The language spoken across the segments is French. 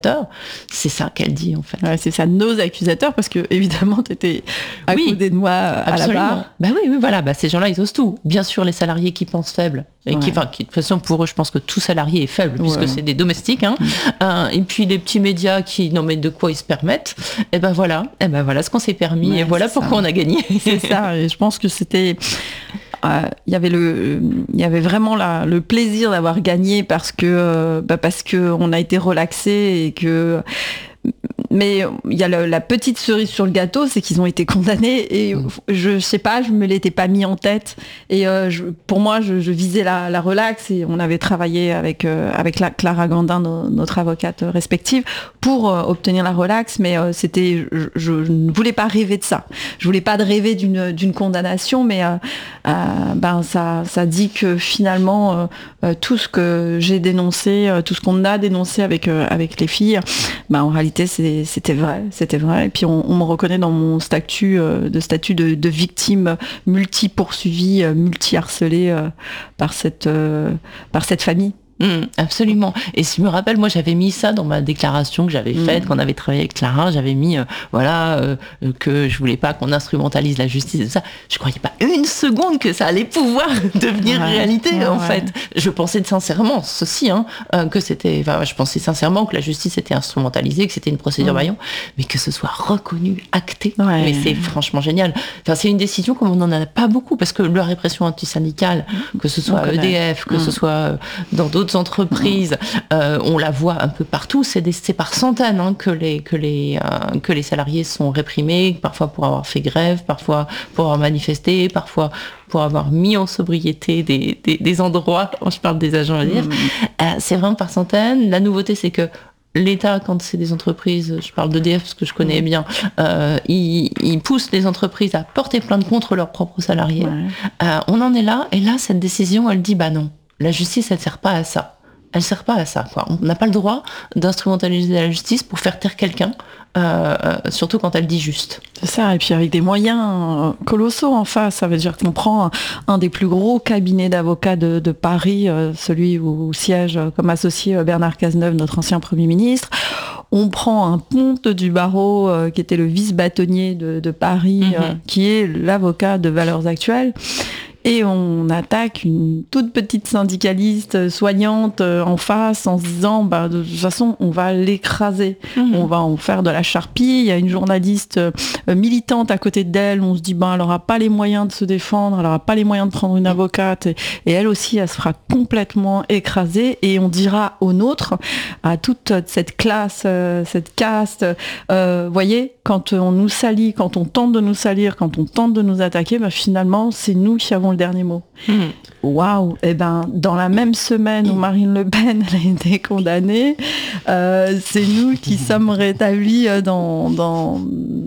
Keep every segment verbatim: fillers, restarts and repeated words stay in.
C'est ça qu'elle dit en fait. Ouais, c'est ça, nos accusateurs, parce que évidemment t'étais à oui, côté de moi à absolument. la barre. Bah oui, oui, voilà, bah ces gens-là ils osent tout. Bien sûr les salariés qui pensent faibles et ouais. qui, enfin, qui de toute façon pour eux je pense que tout salarié est faible ouais. puisque c'est des domestiques. Hein. Mmh. Euh, et puis les petits médias qui non mais de quoi ils se permettent. Et ben voilà, et ben voilà ce qu'on s'est permis ouais, et voilà pourquoi ça. On a gagné. C'est ça. Et je pense que c'était. Il euh, y avait le, il y avait vraiment la, le plaisir d'avoir gagné parce que, euh, bah parce que on a été relaxé et que. Mais il y a le, la petite cerise sur le gâteau, c'est qu'ils ont été condamnés et mmh. je sais pas, je me l'étais pas mis en tête et euh, je, pour moi, je, je visais la, la relax et on avait travaillé avec euh, avec la Clara Gandin, no, notre avocate respective, pour euh, obtenir la relax. Mais euh, c'était, je, je, je ne voulais pas rêver de ça. Je voulais pas de rêver d'une d'une condamnation, mais euh, euh, ben ça ça dit que finalement euh, tout ce que j'ai dénoncé, euh, tout ce qu'on a dénoncé avec euh, avec les filles, ben en réalité c'est c'était vrai, c'était vrai. Et puis on, on me reconnaît dans mon statut euh, de statut de, de victime multi-poursuivie, euh, multi-harcelée euh, par cette euh, par cette famille. Mmh, absolument. Et je me rappelle, moi, j'avais mis ça dans ma déclaration que j'avais faite mmh. quand on avait travaillé avec Clara. J'avais mis, euh, voilà, euh, que je voulais pas qu'on instrumentalise la justice et ça. Je croyais pas une seconde que ça allait pouvoir devenir ouais, réalité, ouais, en ouais. fait. Je pensais sincèrement, ceci, hein, euh, que c'était, enfin, je pensais sincèrement que la justice était instrumentalisée, que c'était une procédure mmh. Vaillant, mais que ce soit reconnu, acté. Ouais. Mais c'est franchement génial. Enfin, c'est une décision comme on n'en a pas beaucoup parce que la répression antisyndicale, mmh. que ce soit E D F, que mmh. ce soit dans d'autres entreprises, euh, on la voit un peu partout, c'est, des, c'est par centaines hein, que, les, que, les, euh, que les salariés sont réprimés, parfois pour avoir fait grève, parfois pour avoir manifesté, parfois pour avoir mis en sobriété des, des, des endroits, je parle des agents E D F, mmh. euh, c'est vraiment par centaines. La nouveauté, c'est que l'État, quand c'est des entreprises, je parle d'E D F parce que je connais bien, euh, il, il pousse les entreprises à porter plainte contre leurs propres salariés. Ouais. Euh, on en est là, et là, cette décision, elle dit, bah non. La justice, elle ne sert pas à ça. Elle ne sert pas à ça, quoi. On n'a pas le droit d'instrumentaliser la justice pour faire taire quelqu'un, euh, surtout quand elle dit juste. C'est ça, et puis avec des moyens colossaux en face. Ça veut dire qu'on prend un, un des plus gros cabinets d'avocats de, de Paris, euh, celui où siège comme associé Bernard Cazeneuve, notre ancien Premier ministre. On prend un ponte du barreau, euh, qui était le vice-bâtonnier de, de Paris, mm-hmm. euh, qui est l'avocat de Valeurs Actuelles. Et on attaque une toute petite syndicaliste soignante en face en se disant bah, de toute façon on va l'écraser, mmh. on va en faire de la charpie. Il y a une journaliste militante à côté d'elle, on se dit bah, elle n'aura pas les moyens de se défendre, elle n'aura pas les moyens de prendre une avocate et, et elle aussi elle se fera complètement écraser et on dira aux nôtres, à toute cette classe, cette caste, euh, voyez, quand on nous salit, quand on tente de nous salir, quand on tente de nous attaquer, bah, finalement c'est nous qui avons le dernier mot. Waouh. Wow. Et ben dans la même semaine où Marine Le Pen elle a été condamnée, euh, c'est nous qui sommes rétablis dans dans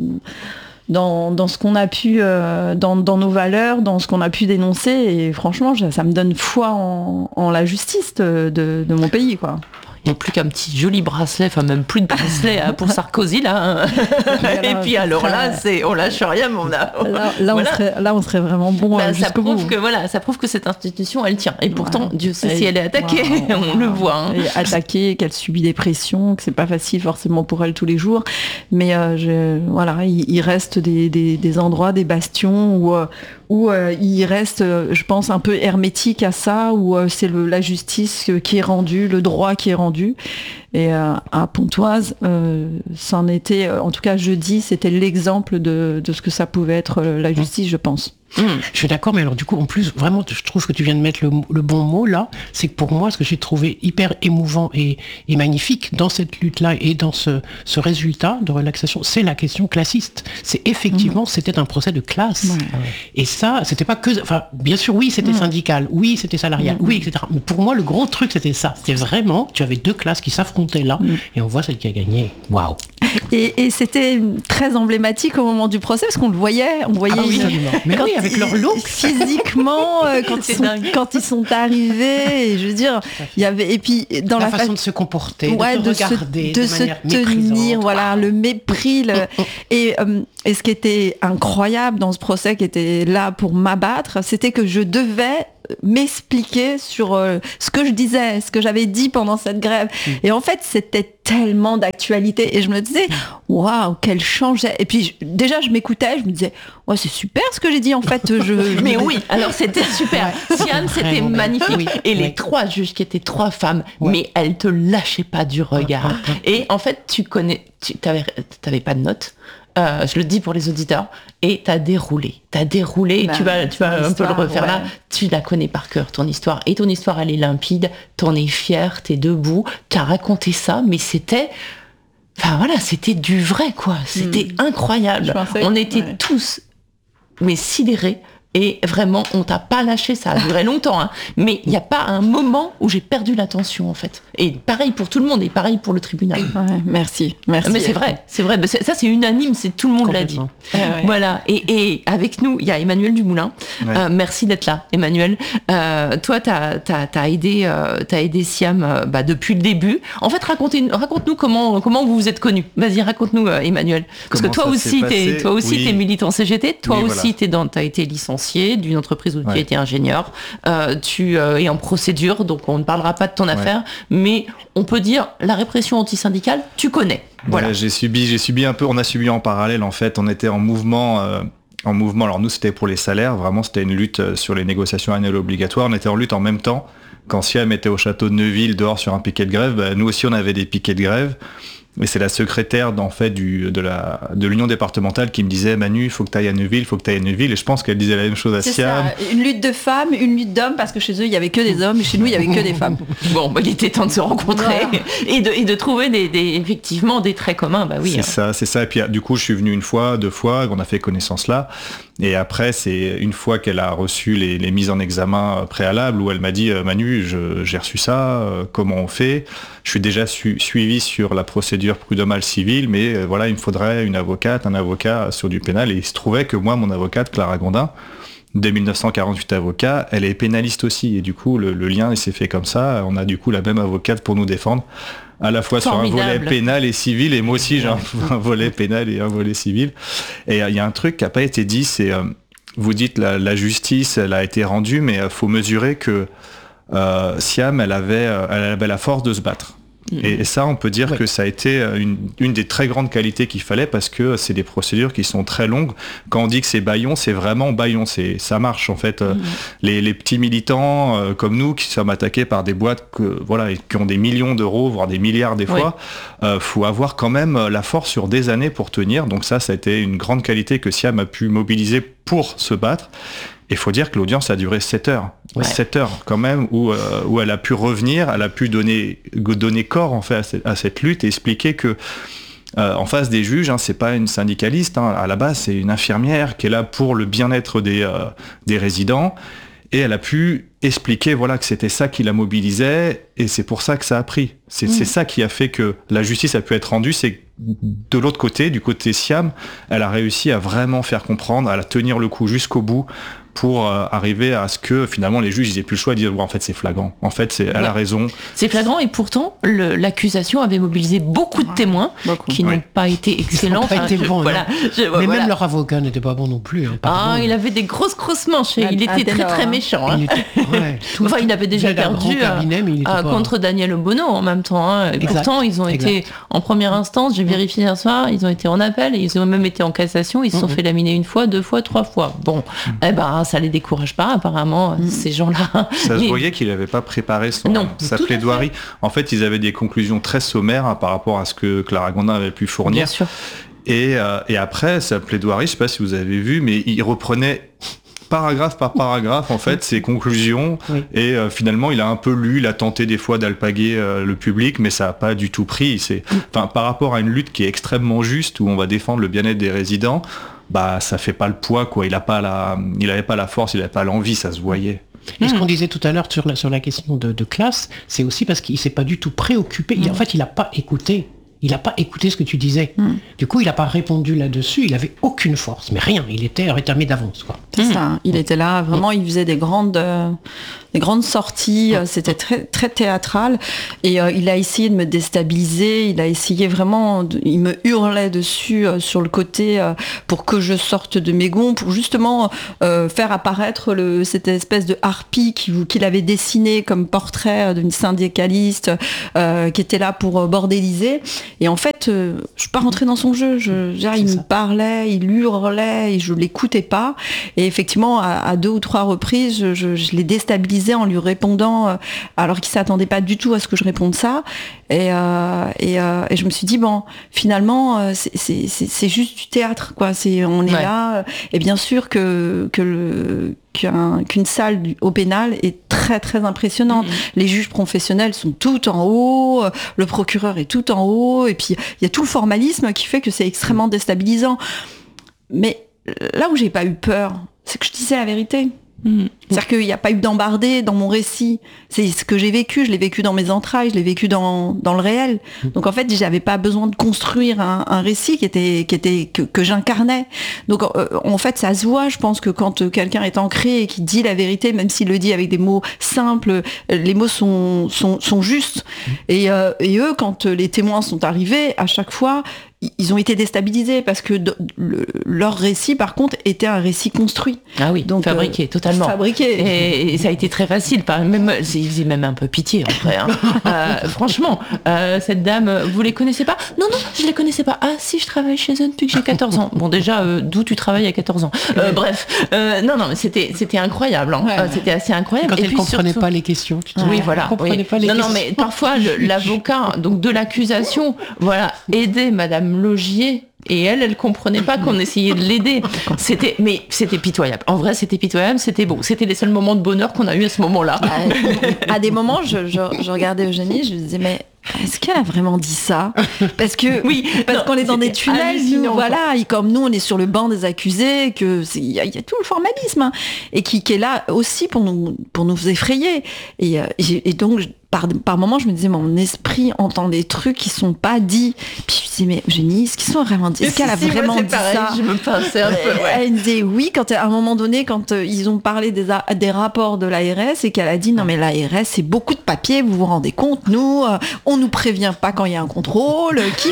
dans, dans ce qu'on a pu euh, dans, dans nos valeurs, dans ce qu'on a pu dénoncer et franchement ça me donne foi en, en la justice de, de, de mon pays quoi. Il n'y a plus qu'un petit joli bracelet, enfin même plus de bracelet hein, pour Sarkozy là. Hein. Et puis alors là, c'est, on lâche rien, mais on a. Là, là, voilà. on, serait, là on serait vraiment bon bah, jusqu'au bout. Ça prouve que voilà, ça prouve que cette institution, elle tient. Et pourtant, ouais. Dieu sait et, si elle est attaquée, wow, on wow. le voit. Hein. Et attaquée, qu'elle subit des pressions, que c'est pas facile forcément pour elle tous les jours. Mais euh, je, voilà, il, il reste des, des, des endroits, des bastions où. Euh, où euh, il reste, euh, je pense, un peu hermétique à ça, où euh, c'est le, la justice qui est rendue, le droit qui est rendu. Et euh, à Pontoise, euh, c'en était, en tout cas jeudi, c'était l'exemple de, de ce que ça pouvait être la justice, je pense. Mmh, je suis d'accord, mais alors du coup, en plus, vraiment, je trouve que tu viens de mettre le, le bon mot là. C'est que pour moi, ce que j'ai trouvé hyper émouvant et, et magnifique dans cette lutte-là et dans ce, ce résultat de relaxation, c'est la question classiste. C'est effectivement, mmh. c'était un procès de classe. Ouais. Et ça, c'était pas que... Enfin, bien sûr, oui, c'était mmh. syndical, oui, c'était salarial, mmh. oui, et cetera. Mais pour moi, le gros truc, c'était ça. C'était vraiment, tu avais deux classes qui s'affrontaient là, mmh. et on voit celle qui a gagné. Waouh. Et, et c'était très emblématique au moment du procès, parce qu'on le voyait, on voyait... Ah oui, absolument. Mais oui, avec leur look. Physiquement, euh, quand, ils sont, quand ils sont arrivés, et je veux dire, il y avait... Et puis, dans la, la façon fa... de se comporter, ouais, de te de regarder, se, de, de se manière tenir, voilà, wow. le mépris. Le... Mm, mm. Et, euh, et ce qui était incroyable dans ce procès, qui était là pour m'abattre, c'était que je devais m'expliquer sur euh, ce que je disais, ce que j'avais dit pendant cette grève. Mmh. Et en fait, c'était tellement d'actualité. Et je me disais, waouh, quel change. Et puis, je, déjà, je m'écoutais, je me disais, ouais, c'est super ce que j'ai dit, en fait. Je, je Mais oui, alors c'était super. Siam, c'était magnifique. Oui, et oui. les trois juges qui étaient trois femmes, ouais. mais elles te lâchaient pas du regard. Ah, ah, ah. Et en fait, tu connais, tu t'avais, t'avais pas de notes. Euh, je le dis pour les auditeurs, et t'as déroulé, t'as déroulé, bah, et tu vas, tu vas un peu le refaire ouais. là, tu la connais par cœur, ton histoire, et ton histoire, elle est limpide, t'en es fière, t'es debout, t'as raconté ça, mais c'était, enfin voilà, c'était du vrai, quoi, c'était mmh. incroyable, pensais, on était ouais. tous, mais sidérés, et vraiment, on t'a pas lâché, ça a duré longtemps, hein. Mais il n'y a pas un moment où j'ai perdu l'attention, en fait. Et pareil pour tout le monde, et pareil pour le tribunal. Ouais, merci, merci. Mais c'est vrai, c'est vrai. C'est, ça, c'est unanime, c'est tout le monde l'a dit. Ah ouais. Voilà. Et, et avec nous, il y a Emmanuel Dumoulin. Ouais. Euh, merci d'être là, Emmanuel. Euh, toi, t'as, t'as, t'as aidé, euh, t'as aidé Siam euh, bah, depuis le début. En fait, racontez, raconte-nous comment, comment vous vous êtes connus. Vas-y, raconte-nous, euh, Emmanuel. Parce comment que toi aussi, t'es, toi aussi, oui. t'es militant C G T. Toi oui, aussi, voilà. t'es dans, t'as été licencié d'une entreprise où ouais. tu étais ingénieur, euh, tu euh, es en procédure, donc on ne parlera pas de ton ouais. affaire, mais on peut dire la répression antisyndicale, tu connais. Voilà. Ouais, j'ai subi, j'ai subi un peu, on a subi en parallèle en fait, on était en mouvement. Euh... En mouvement, alors nous c'était pour les salaires, vraiment c'était une lutte sur les négociations annuelles obligatoires, on était en lutte en même temps. Quand Siam était au château de Neuville dehors sur un piquet de grève, bah, nous aussi on avait des piquets de grève. Et c'est la secrétaire en fait, du, de, la, de l'union départementale qui me disait Manu, il faut que tu ailles à Neuville, il faut que tu ailles à Neuville. Et je pense qu'elle disait la même chose à c'est Siam. Ça, une lutte de femmes, une lutte d'hommes, parce que chez eux il n'y avait que des hommes et chez nous il n'y avait que des femmes. Bon, bah, il était temps de se rencontrer voilà. et, de, et de trouver des, des, effectivement des traits communs. Bah oui. C'est hein. ça, c'est ça. Et puis du coup, je suis venu une fois, deux fois, on a fait connaissance là. Et après, c'est une fois qu'elle a reçu les, les mises en examen préalables où elle m'a dit Manu, je, j'ai reçu ça, euh, comment on fait ? Je suis déjà su, suivi sur la procédure prud'homale civile, mais euh, voilà, il me faudrait une avocate, un avocat sur du pénal. Et il se trouvait que moi, mon avocate, Clara Gondin, de dix-neuf cent quarante-huit avocat, elle est pénaliste aussi. Et du coup, le, le lien il s'est fait comme ça. On a du coup la même avocate pour nous défendre, à la fois Formidable. Sur un volet pénal et civil. Et moi aussi, j'ai un, un volet pénal et un volet civil. Et il euh, y a un truc qui n'a pas été dit, c'est, euh, vous dites la, la justice, elle a été rendue, mais il euh, faut mesurer que euh, Siam, elle avait, euh, elle avait la force de se battre. Et ça, on peut dire ouais. que ça a été une, une des très grandes qualités qu'il fallait parce que c'est des procédures qui sont très longues. Quand on dit que c'est bâillon, c'est vraiment bâillon, c'est, ça marche en fait. Mmh. Les, les petits militants euh, comme nous qui sommes attaqués par des boîtes que, voilà, qui ont des millions d'euros, voire des milliards des fois, il ouais. euh, faut avoir quand même la force sur des années pour tenir. Donc ça, ça a été une grande qualité que Siam a pu mobiliser pour se battre. Il faut dire que l'audience a duré sept heures. Ouais. sept heures quand même, où, euh, où elle a pu revenir, elle a pu donner, donner corps en fait, à, cette, à cette lutte et expliquer que euh, en face des juges, hein, c'est pas une syndicaliste, hein, à la base c'est une infirmière qui est là pour le bien-être des, euh, des résidents. Et elle a pu expliquer voilà, que c'était ça qui la mobilisait et c'est pour ça que ça a pris. C'est, mmh. c'est ça qui a fait que la justice a pu être rendue. C'est de l'autre côté, du côté Siam, elle a réussi à vraiment faire comprendre, à la tenir le coup jusqu'au bout pour euh, arriver à ce que finalement les juges ils aient plus le choix de dire ouais, en fait c'est flagrant, en fait c'est, elle ouais. a raison. C'est flagrant et pourtant le, l'accusation avait mobilisé beaucoup de témoins beaucoup. qui ouais. n'ont pas été excellents. Ils n'ont pas été bons, voilà, je, mais voilà. même leur avocat n'était pas bon non plus. Hein, ah, il avait des grosses grosses manches et il était très très méchant. Hein. Il était, ouais, tout, enfin il avait déjà perdu cabinet, à, à, pas... contre Daniel Obono en même temps. Hein. Et pourtant ils ont exact. été en première instance, j'ai vérifié hier soir, ils ont été en appel et ils ont même été en cassation, ils se sont mm-hmm. fait laminer une fois, deux fois, trois fois. Bon, mm-hmm. eh ben ça les décourage pas apparemment mmh. ces gens-là. Ça se voyait qu'il n'avait pas préparé son, non, sa plaidoirie. En fait, ils avaient des conclusions très sommaires hein, par rapport à ce que Clara Gondin avait pu fournir. Bien sûr. Et, euh, et après, sa plaidoirie, je ne sais pas si vous avez vu, mais il reprenait paragraphe par paragraphe en fait ses conclusions oui. et euh, finalement il a un peu lu, il a tenté des fois d'alpaguer euh, le public mais ça n'a pas du tout pris. C'est, enfin, par rapport à une lutte qui est extrêmement juste où on va défendre le bien-être des résidents, bah ça fait pas le poids quoi, il a pas la, il avait pas la force, il avait pas l'envie, ça se voyait. Et ce qu'on disait tout à l'heure sur la, sur la question de, de classe, c'est aussi parce qu'il s'est pas du tout préoccupé, il, en fait il a pas écouté. il n'a pas écouté ce que tu disais. Mm. Du coup, il n'a pas répondu là-dessus, il n'avait aucune force, mais rien, il était rétamé d'avance, quoi. C'est mm. ça, il était là, vraiment, il faisait des grandes, euh, des grandes sorties, mm. c'était très, très théâtral, et euh, il a essayé de me déstabiliser, il a essayé vraiment, de, il me hurlait dessus euh, sur le côté euh, pour que je sorte de mes gonds, pour justement euh, faire apparaître le, cette espèce de harpie qu'il, qu'il avait dessinée comme portrait d'une syndicaliste euh, qui était là pour euh, bordéliser. Et en fait, euh, je suis pas rentrée dans son jeu. Je, genre, il me parlait, il hurlait, et je l'écoutais pas. Et effectivement, à, à deux ou trois reprises, je, je, je l'ai déstabilisé en lui répondant, euh, alors qu'il s'attendait pas du tout à ce que je réponde ça. Et, euh, et, euh, et je me suis dit, bon, finalement, euh, c'est, c'est, c'est, c'est juste du théâtre, quoi. C'est, on est ouais. là. Euh, et bien sûr que, que le, qu'un, qu'une salle du, au pénal est très, très impressionnante. Mmh. Les juges professionnels sont tout en haut, le procureur est tout en haut, et puis il y a tout le formalisme qui fait que c'est extrêmement déstabilisant. Mais là où j'ai pas eu peur, c'est que je disais la vérité. Mmh. C'est-à-dire qu'il n'y a pas eu d'embardé dans mon récit. C'est ce que j'ai vécu, je l'ai vécu dans mes entrailles, je l'ai vécu dans, dans le réel. Mmh. Donc en fait, j'avais pas besoin de construire un, un récit qui était, qui était, que, que j'incarnais. Donc euh, en fait, ça se voit, je pense que quand quelqu'un est ancré et qui dit la vérité, même s'il le dit avec des mots simples, les mots sont, sont, sont justes. Mmh. Et, euh, et eux, quand les témoins sont arrivés, à chaque fois, ils ont été déstabilisés parce que de, le, leur récit, par contre, était un récit construit. Ah oui, donc fabriqué, euh, totalement. Fabriqué. Et, et ça a été très facile. Même, il faisait même un peu pitié, en vrai. Hein. euh, franchement, euh, cette dame, vous les connaissez pas ? Non, non, je les connaissais pas. Ah si, je travaille chez eux depuis que j'ai quatorze ans. Bon, déjà, euh, d'où tu travailles à quatorze ans euh, Bref, euh, non, non, mais c'était, c'était incroyable. Hein. Ouais, ouais. C'était assez incroyable. Quand et elle ne comprenait surtout... pas les questions. Tu oui, voilà. comprenait oui. pas les non, questions. non, mais parfois, le, l'avocat donc de l'accusation, voilà, aidait Madame Logier. Et elle, elle comprenait pas qu'on essayait de l'aider. C'était, mais c'était pitoyable. En vrai, c'était pitoyable, c'était beau. C'était les seuls moments de bonheur qu'on a eu à ce moment-là. À des moments, je, je, je regardais Eugénie, je me disais, mais est-ce qu'elle a vraiment dit ça ? Parce que oui, parce non, qu'on est dans des tunnels, nous, voilà, et comme nous, on est sur le banc des accusés, que il y, y a tout le formalisme, hein, et qui, qui est là aussi pour nous, pour nous effrayer. Et, et, et donc, par, par moments, je me disais, mon esprit entend des trucs qui sont pas dits. Puis je me disais, mais Eugénie, est-ce qu'ils sont vraiment dit ? Est-ce qu'elle a si, vraiment dit pareil, ça ? Je me pinçais un peu. Ouais. Elle me disait oui, quand à un moment donné, quand euh, ils ont parlé des, a, des rapports de l'A R S et qu'elle a dit, non mais l'A R S, c'est beaucoup de papiers, vous vous rendez compte, nous, euh, on nous prévient pas quand il y a un contrôle, qui,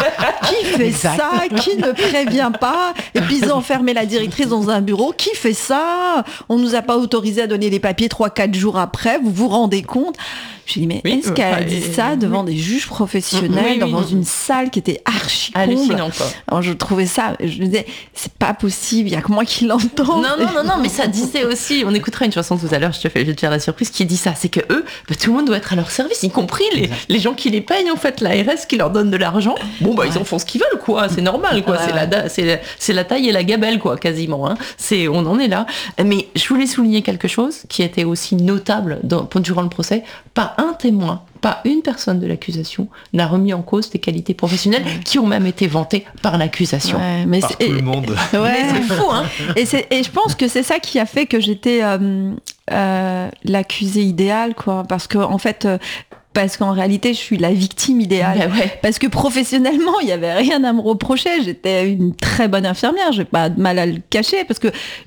qui fait exact. Ça, qui ne prévient pas, et puis ils ont enfermé la directrice dans un bureau, qui fait ça, on nous a pas autorisé à donner les papiers trois quatre jours après, vous vous rendez compte ? J'ai dit, mais oui, est-ce qu'elle a dit ça devant oui. des juges professionnels, oui, oui, dans oui. une salle qui était archi comble ? Hallucinant, quoi. Alors, je trouvais ça, je me disais, c'est pas possible, il y a que moi qui l'entends. Non, non, non, non, mais ça disait aussi, on écoutera une chanson tout à l'heure, je te fais, je vais te faire la surprise, qui dit ça, c'est que eux, bah, tout le monde doit être à leur service, y compris les, les gens qui les payent, en fait, l'A R S qui leur donne de l'argent. Bon, bah, ouais. ils en font ce qu'ils veulent, quoi, c'est normal, quoi, ouais, c'est, ouais. la, c'est, la, c'est la taille et la gabelle, quoi, quasiment, hein. C'est, on en est là. Mais je voulais souligner quelque chose qui était aussi notable dans, durant le procès, pas un témoin, pas une personne de l'accusation n'a remis en cause tes qualités professionnelles ouais. qui ont même été vantées par l'accusation. Ouais, mais par c'est, tout le monde. Ouais. Mais c'est fou, hein. Et, c'est, et je pense que c'est ça qui a fait que j'étais euh, euh, l'accusée idéale, quoi. Parce que, en fait, euh, parce qu'en réalité, je suis la victime idéale. Ben ouais. Parce que professionnellement, il n'y avait rien à me reprocher. J'étais une très bonne infirmière. J'ai pas de mal à le cacher parce que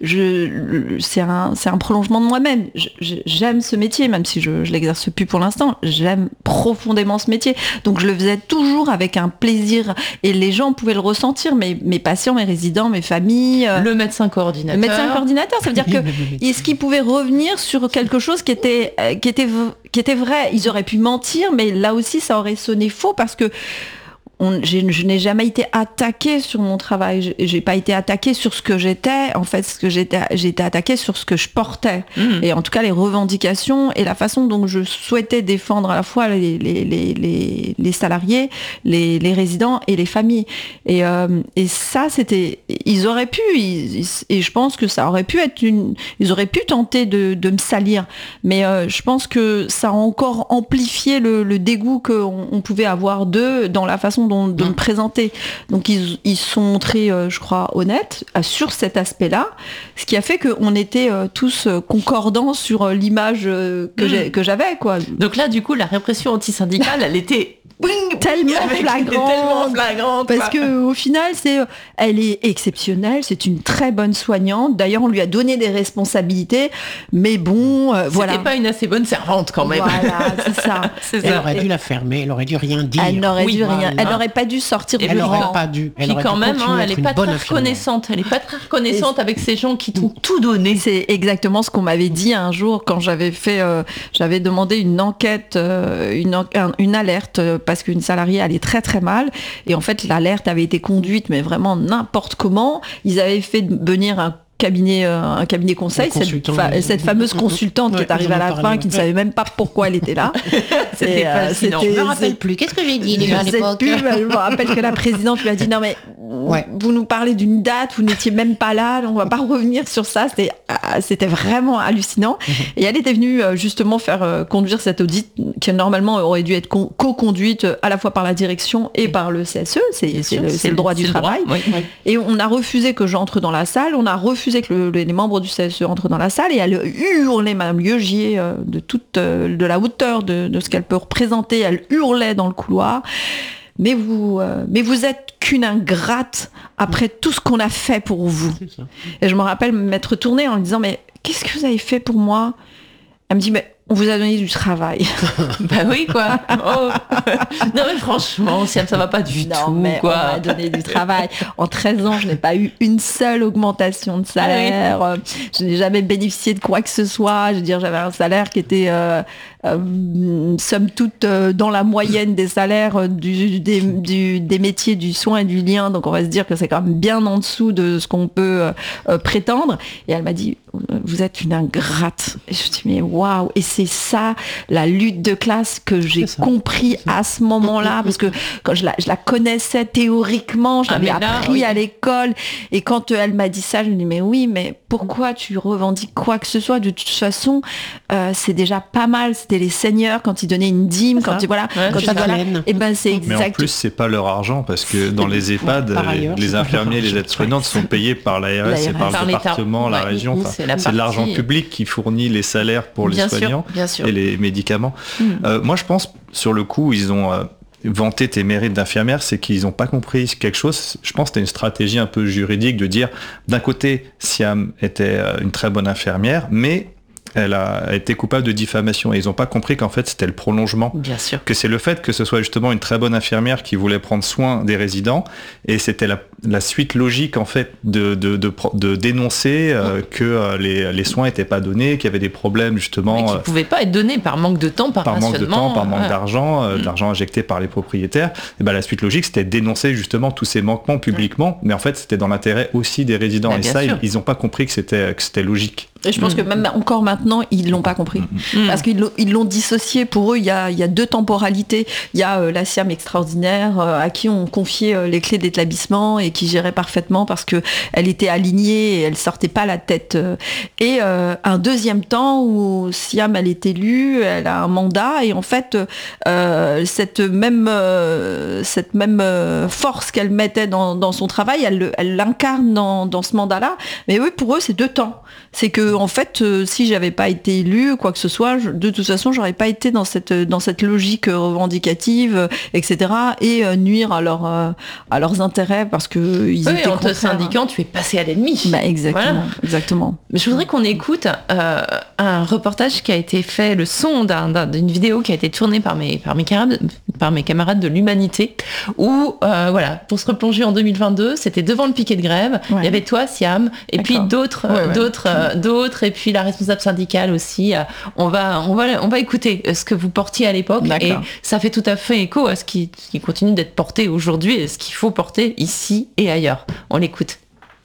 je, c'est un, c'est un prolongement de moi-même. Je, je, j'aime ce métier, même si je, je l'exerce plus pour l'instant. J'aime profondément ce métier. Donc, je le faisais toujours avec un plaisir. Et les gens pouvaient le ressentir. Mes, mes patients, mes résidents, mes familles. Le médecin coordinateur. Le médecin coordinateur. Ça veut dire que, est-ce qu'ils pouvaient revenir sur quelque chose qui était, qui était, qui était vrai? Ils auraient pu mentir, mais là aussi ça aurait sonné faux parce que on, j'ai, je n'ai jamais été attaquée sur mon travail, j'ai, j'ai pas été attaquée sur ce que j'étais, en fait ce que j'étais, j'ai été attaquée sur ce que je portais, mmh. et en tout cas les revendications et la façon dont je souhaitais défendre à la fois les, les, les, les, les salariés, les, les résidents et les familles. Et, euh, et ça c'était, ils auraient pu, ils, et je pense que ça aurait pu être une, ils auraient pu tenter de, de me salir, mais euh, je pense que ça a encore amplifié le, le dégoût qu'on on pouvait avoir d'eux dans la façon façon dont, de mmh. me présenter. Donc ils, ils sont montrés, euh, je crois, honnêtes euh, sur cet aspect-là, ce qui a fait qu'on était euh, tous euh, concordants sur euh, l'image euh, que, mmh. j'ai, que j'avais, quoi. Donc là, du coup, la répression antisyndicale, elle était tellement flagrante, tellement flagrante parce que au final, c'est, elle est exceptionnelle, c'est une très bonne soignante. D'ailleurs, on lui a donné des responsabilités, mais bon, euh, voilà. C'était pas une assez bonne servante quand même. Voilà, c'est ça. c'est ça. Elle aurait dû la fermer, elle aurait dû rien dire. Elle n'aurait oui, dû voilà. rien. Elle n'aurait pas dû sortir et du elle rang. n'aurait pas dû. Elle Puis aurait quand dû même, hein, elle être est pas très infirmière. reconnaissante. Elle est pas très reconnaissante et avec ces gens qui t'ont tout donné. C'est exactement ce qu'on m'avait dit un jour quand j'avais fait, euh, j'avais demandé une enquête, euh, une, en, une alerte euh, parce qu'une salariée allait très très mal. Et en fait, l'alerte avait été conduite, mais vraiment n'importe comment. Ils avaient fait venir un cabinet, euh, un cabinet conseil, cette, fa- cette fameuse consultante ouais, qui est arrivée à la fin, qui ne savait même pas pourquoi elle était là. C'était euh, fascinant. c'était, je me rappelle plus. Qu'est-ce que j'ai dit déjà à je l'époque sais plus, je me rappelle que la présidente lui a dit non mais ouais. vous nous parlez d'une date, vous n'étiez même pas là, on va pas revenir sur ça. C'était, euh, c'était vraiment hallucinant. Mm-hmm. Et elle était venue euh, justement faire euh, conduire cette audit qui normalement aurait dû être con- co-conduite à la fois par la direction et par le C S E. C'est, c'est, c'est, le, c'est le droit du travail. Droit, oui, oui. Et on a refusé que j'entre dans la salle, on a refusé que le, les membres du C S E entrent dans la salle et elle hurlait, Madame Lieugier, euh, de toute euh, de la hauteur de, de ce qu'elle peut représenter, elle hurlait dans le couloir. Mais vous, euh, mais vous êtes qu'une ingrate après tout ce qu'on a fait pour vous. Et je me rappelle m'être tournée en lui disant mais qu'est-ce que vous avez fait pour moi ? Elle me dit mais on vous a donné du travail. Bah oui, quoi. Oh. Non, mais franchement, Siam, ça va pas du non, tout, mais quoi. On m'a donné du travail. En treize ans, je n'ai pas eu une seule augmentation de salaire. Ah oui. Je n'ai jamais bénéficié de quoi que ce soit. Je veux dire, j'avais un salaire qui était, euh, euh, somme toute, euh, dans la moyenne des salaires du, des, du, des métiers du soin et du lien. Donc, on va se dire que c'est quand même bien en dessous de ce qu'on peut euh, prétendre. Et elle m'a dit, vous êtes une ingrate. Et je me dis, mais waouh. Et c'est ça, la lutte de classe que j'ai compris à ce moment-là, parce que quand je la, je la connaissais théoriquement, je l'avais ah, appris là, oui. à l'école, et quand elle m'a dit ça, je me dis, mais oui, mais pourquoi tu revendiques quoi que ce soit ? De toute façon, euh, c'est déjà pas mal, c'était les seigneurs, quand ils donnaient une dîme, c'est quand ils, voilà, ouais, quand ils, voilà, et ben c'est exact. Mais en plus, c'est pas leur argent, parce que dans les EHPAD, ailleurs, les infirmiers et les aides-soignantes sont payés par l'A R S et par, par le département, la ouais, région, enfin, c'est, c'est de l'argent public qui fournit les salaires pour les bien soignants sûr, bien sûr. et les médicaments. Mmh. Euh, moi, je pense, sur le coup, ils ont euh, vanté tes mérites d'infirmière, c'est qu'ils n'ont pas compris quelque chose. Je pense que c'était une stratégie un peu juridique de dire, d'un côté, Siam était euh, une très bonne infirmière, mais elle a été coupable de diffamation et ils n'ont pas compris qu'en fait c'était le prolongement. Bien sûr. Que c'est le fait que ce soit justement une très bonne infirmière qui voulait prendre soin des résidents et c'était la, la suite logique en fait de, de, de, de dénoncer euh, ouais. que euh, les, les soins n'étaient pas donnés, qu'il y avait des problèmes justement. Mais qui ne pouvaient pas être donnés par manque de temps, par, par manque de temps, par manque ouais. d'argent, euh, mmh. de l'argent injecté par les propriétaires. Et ben, la suite logique c'était de dénoncer justement tous ces manquements publiquement, ouais. mais en fait c'était dans l'intérêt aussi des résidents bah, et ça sûr. ils n'ont pas compris que c'était, que c'était logique. Et je pense mmh. que même encore maintenant, ils l'ont pas compris. Mmh. Parce qu'ils l'ont, ils l'ont dissocié. Pour eux, il y a, il y a deux temporalités. Il y a euh, la Siam extraordinaire, euh, à qui on confiait euh, les clés de l'établissement et qui gérait parfaitement parce qu'elle était alignée et elle sortait pas la tête. Et euh, un deuxième temps où Siam, elle est élue, elle a un mandat et en fait, euh, cette même, euh, cette même euh, force qu'elle mettait dans, dans son travail, elle, elle l'incarne dans, dans ce mandat-là. Mais oui, pour eux, c'est deux temps. C'est que en fait, euh, si j'avais pas été élue, quoi que ce soit, je, de toute façon, j'aurais pas été dans cette dans cette logique revendicative, euh, et cetera. Et euh, nuire à leur euh, à leurs intérêts parce que ils oui, étaient en te syndiquant, tu es passé à l'ennemi. Bah, exactement, voilà. exactement. Mais je voudrais qu'on écoute euh, un reportage qui a été fait, le son d'un, d'un, d'une vidéo qui a été tournée par mes par mes camarades par mes camarades de l'Humanité, où euh, voilà, pour se replonger en deux mille vingt-deux, c'était devant le piquet de grève. Ouais. Il y avait toi, Siam, et D'accord. puis d'autres ouais, ouais. d'autres euh, d'autres et puis la responsable syndicale aussi. Euh, on va, on va, on va écouter ce que vous portiez à l'époque D'accord. et ça fait tout à fait écho à ce qui, ce qui continue d'être porté aujourd'hui et ce qu'il faut porter ici et ailleurs. On l'écoute.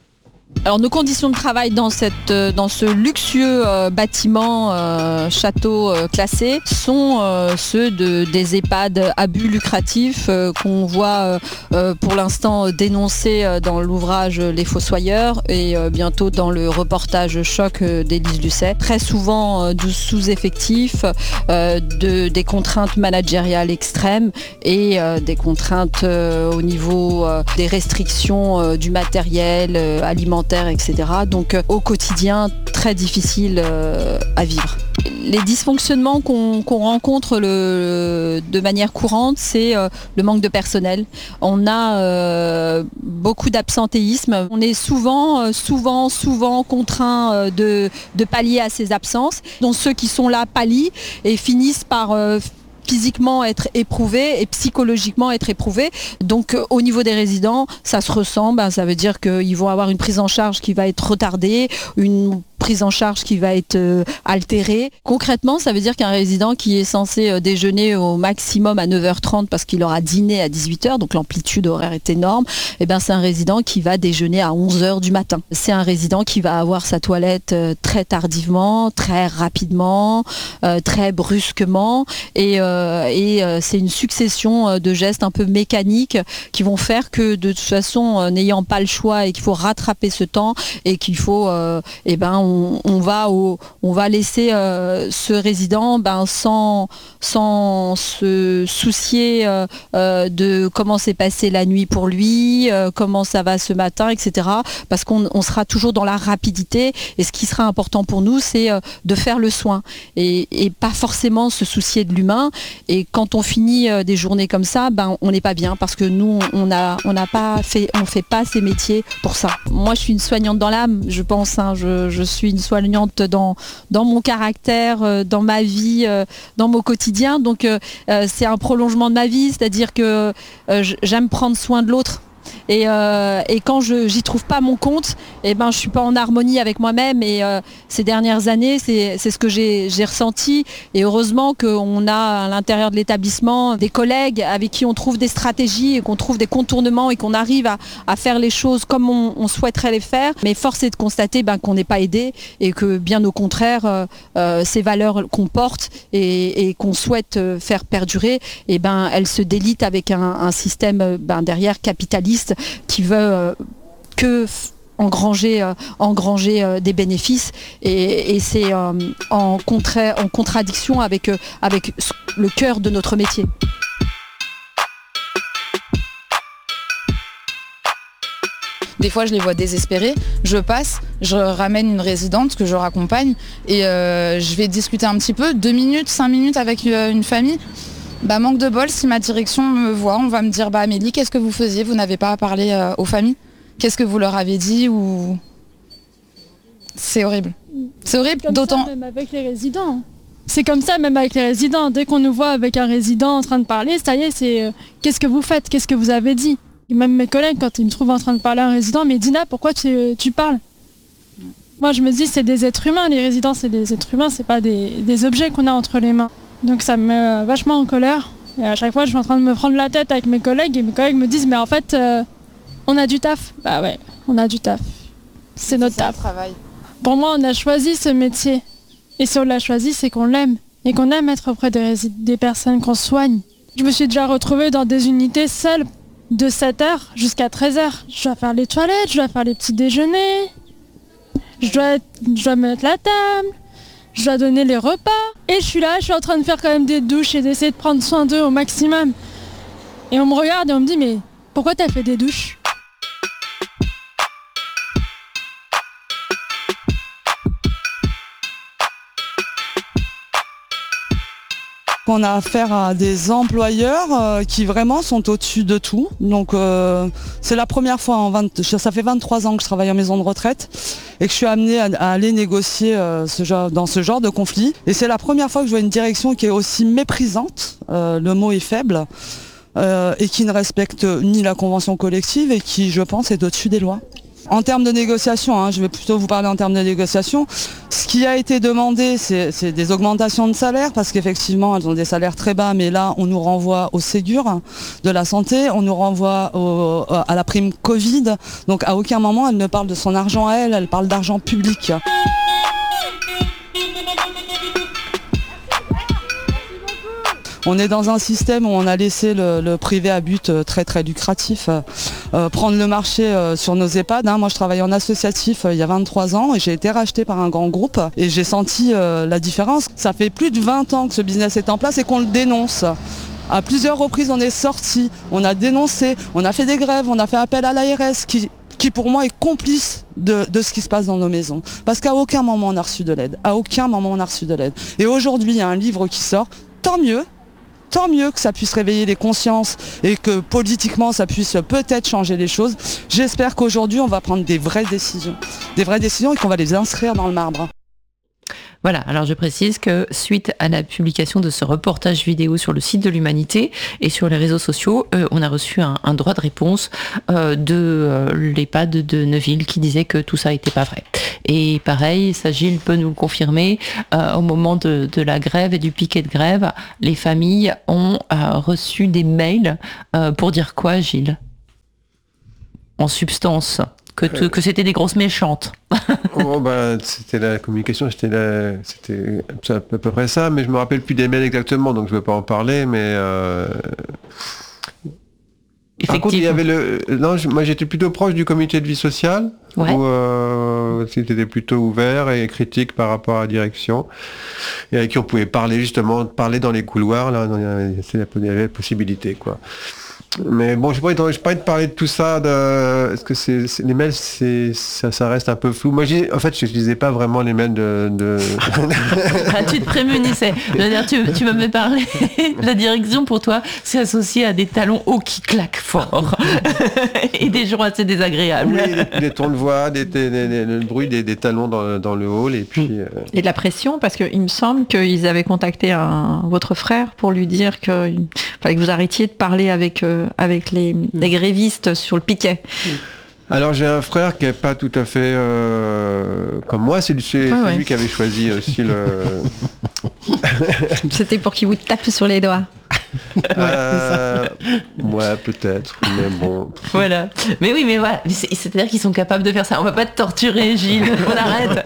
Alors nos conditions de travail dans, cette, dans ce luxueux euh, bâtiment euh, château euh, classé sont euh, ceux de, des EHPAD à but lucratif euh, qu'on voit euh, pour l'instant dénoncés euh, dans l'ouvrage Les Fossoyeurs et euh, bientôt dans le reportage Choc euh, d'Élise Lucet. Très souvent euh, de sous-effectifs, euh, de, des contraintes managériales extrêmes et euh, des contraintes euh, au niveau euh, des restrictions euh, du matériel euh, alimentaire, et cetera. Donc euh, au quotidien, très difficile euh, à vivre. Les dysfonctionnements qu'on qu'on rencontre le, de manière courante, c'est euh, le manque de personnel. On a euh, beaucoup d'absentéisme. On est souvent, euh, souvent, souvent contraint euh, de, de pallier à ces absences. Donc ceux qui sont là pallient et finissent par euh, physiquement être éprouvés et psychologiquement être éprouvés. Donc euh, au niveau des résidents, ça se ressent, ben, ça veut dire qu'ils vont avoir une prise en charge qui va être retardée, une prise en charge qui va être euh, altérée. Concrètement, ça veut dire qu'un résident qui est censé euh, déjeuner au maximum à neuf heures trente parce qu'il aura dîné à dix-huit heures, donc l'amplitude horaire est énorme, et ben, c'est un résident qui va déjeuner à onze heures du matin. C'est un résident qui va avoir sa toilette euh, très tardivement, très rapidement, euh, très brusquement, et, euh, et euh, c'est une succession euh, de gestes un peu mécaniques qui vont faire que de toute façon, euh, n'ayant pas le choix et qu'il faut rattraper ce temps et qu'il faut, euh, et ben, on, on va au, on va laisser euh, ce résident ben, sans, sans se soucier euh, euh, de comment s'est passée la nuit pour lui, euh, comment ça va ce matin, et cetera. Parce qu'on on sera toujours dans la rapidité et ce qui sera important pour nous, c'est euh, de faire le soin et, et pas forcément se soucier de l'humain. Et quand on finit euh, des journées comme ça, ben, on n'est pas bien parce que nous, on a, on n'a pas fait, on fait pas ces métiers pour ça. Moi, je suis une soignante dans l'âme, je pense. Hein, je, je suis une soignante dans, dans mon caractère, euh, dans ma vie, euh, dans mon quotidien. Donc euh, euh, c'est un prolongement de ma vie, c'est-à-dire que euh, j'aime prendre soin de l'autre. Et, euh, et quand je j'y trouve pas mon compte, et ben je suis pas en harmonie avec moi-même. Et euh, ces dernières années, c'est c'est ce que j'ai j'ai ressenti. Et heureusement qu'on a à l'intérieur de l'établissement des collègues avec qui on trouve des stratégies et qu'on trouve des contournements et qu'on arrive à, à faire les choses comme on, on souhaiterait les faire. Mais force est de constater ben, qu'on n'est pas aidé et que bien au contraire, euh, euh, ces valeurs qu'on porte et, et qu'on souhaite faire perdurer, et ben elles se délitent avec un, un système ben, derrière capitaliste qui veut euh, que f- engranger, euh, engranger euh, des bénéfices et, et c'est euh, en, contra- en contradiction avec, euh, avec le cœur de notre métier. Des fois, je les vois désespérés. Je passe, je ramène une résidente que je raccompagne et euh, je vais discuter un petit peu, deux minutes, cinq minutes avec euh, une famille. Bah, manque de bol, si ma direction me voit, on va me dire bah Amélie, qu'est-ce que vous faisiez? Vous n'avez pas parlé euh, aux familles? Qu'est-ce que vous leur avez dit? Ou c'est horrible. C'est horrible, comme d'autant. Ça, même avec les résidents. C'est comme ça même avec les résidents. Dès qu'on nous voit avec un résident en train de parler, ça y est, c'est euh, qu'est-ce que vous faites? Qu'est-ce que vous avez dit? Et même mes collègues, quand ils me trouvent en train de parler à un résident, mais Dina, pourquoi tu, tu parles? Moi, je me dis, c'est des êtres humains. Les résidents, c'est des êtres humains, c'est pas des, des objets qu'on a entre les mains. Donc ça me met vachement en colère. Et à chaque fois, je suis en train de me prendre la tête avec mes collègues et mes collègues me disent, mais en fait, euh, on a du taf. Bah ouais, on a du taf. C'est notre taf. Travail. Pour moi, on a choisi ce métier. Et si on l'a choisi, c'est qu'on l'aime. Et qu'on aime être auprès des, résid- des personnes qu'on soigne. Je me suis déjà retrouvée dans des unités seules de sept heures jusqu'à treize heures. Je dois faire les toilettes, je dois faire les petits déjeuners. Je dois, être, je dois mettre la table. Je dois donner les repas. Et je suis là, je suis en train de faire quand même des douches et d'essayer de prendre soin d'eux au maximum. Et on me regarde et on me dit, mais pourquoi t'as fait des douches? On a affaire à des employeurs euh, qui vraiment sont au-dessus de tout. Donc euh, c'est la première fois, en vingt, ça fait vingt-trois ans que je travaille en maison de retraite et que je suis amenée à, à aller négocier euh, ce genre, dans ce genre de conflit. Et c'est la première fois que je vois une direction qui est aussi méprisante, euh, le mot est faible, euh, et qui ne respecte ni la convention collective et qui, je pense, est au-dessus des lois. En termes de négociation, hein, je vais plutôt vous parler en termes de négociation. Ce qui a été demandé, c'est, c'est des augmentations de salaire, parce qu'effectivement, elles ont des salaires très bas, mais là, on nous renvoie au Ségur de la santé, on nous renvoie au, à la prime Covid. Donc à aucun moment, elle ne parle de son argent à elle, elle parle d'argent public. On est dans un système où on a laissé le, le privé à but très très lucratif euh, prendre le marché euh, sur nos EHPAD. Hein. Moi je travaille en associatif euh, il y a vingt-trois ans et j'ai été rachetée par un grand groupe et j'ai senti euh, la différence. Ça fait plus de vingt ans que ce business est en place et qu'on le dénonce. À plusieurs reprises on est sorti, on a dénoncé, on a fait des grèves, on a fait appel à l'A R S qui... qui pour moi est complice de, de ce qui se passe dans nos maisons. Parce qu'à aucun moment on a reçu de l'aide. À aucun moment on a reçu de l'aide. Et aujourd'hui il y a un livre qui sort, tant mieux. Tant mieux que ça puisse réveiller les consciences et que politiquement ça puisse peut-être changer les choses. J'espère qu'aujourd'hui on va prendre des vraies décisions. Des vraies décisions et qu'on va les inscrire dans le marbre. Voilà, alors je précise que suite à la publication de ce reportage vidéo sur le site de l'Humanité et sur les réseaux sociaux, euh, on a reçu un, un droit de réponse euh, de euh, l'EHPAD de Neuville qui disait que tout ça n'était pas vrai. Et pareil, ça Gilles peut nous le confirmer, euh, au moment de, de la grève et du piquet de grève, les familles ont euh, reçu des mails euh, pour dire quoi, Gilles ? En substance Que, te, que c'était des grosses méchantes. Oh, bah, c'était la communication, c'était, la, c'était à peu près ça, mais je me rappelle plus des mails exactement, donc je ne vais pas en parler, mais... Euh... Par contre, il y avait le... Non, je, moi j'étais plutôt proche du comité de vie sociale, ouais. où euh, c'était plutôt ouvert et critique par rapport à la direction, et avec qui on pouvait parler justement, parler dans les couloirs, là, il y avait la possibilité, quoi. Mais bon, je n'ai pas, pas envie de parler de tout ça. De, est-ce que c'est, c'est les mails, c'est, ça, ça reste un peu flou. Moi, j'ai, en fait, je ne lisais pas vraiment les mails de. de... ah, tu te prémunissais. Je veux dire, tu, tu m'avais parlé. La direction, pour toi, c'est associé à des talons hauts qui claquent fort et des jours assez désagréables. Oui, des, des tons de voix, des, des, des, des, le bruit des, des talons dans, dans le hall, et puis. Euh... Et de la pression, parce qu'il me semble qu'ils avaient contacté un, votre frère pour lui dire qu'il fallait que vous arrêtiez de parler avec. Euh, avec les, les grévistes sur le piquet. Alors j'ai un frère qui n'est pas tout à fait euh, comme moi, c'est, c'est, ah ouais. c'est lui qui avait choisi aussi le... C'était pour qu'il vous tape sur les doigts. Euh, ouais, peut-être, mais bon. Voilà. Mais oui, mais voilà. C'est, c'est-à-dire qu'ils sont capables de faire ça. On va pas te torturer, Gilles. On arrête.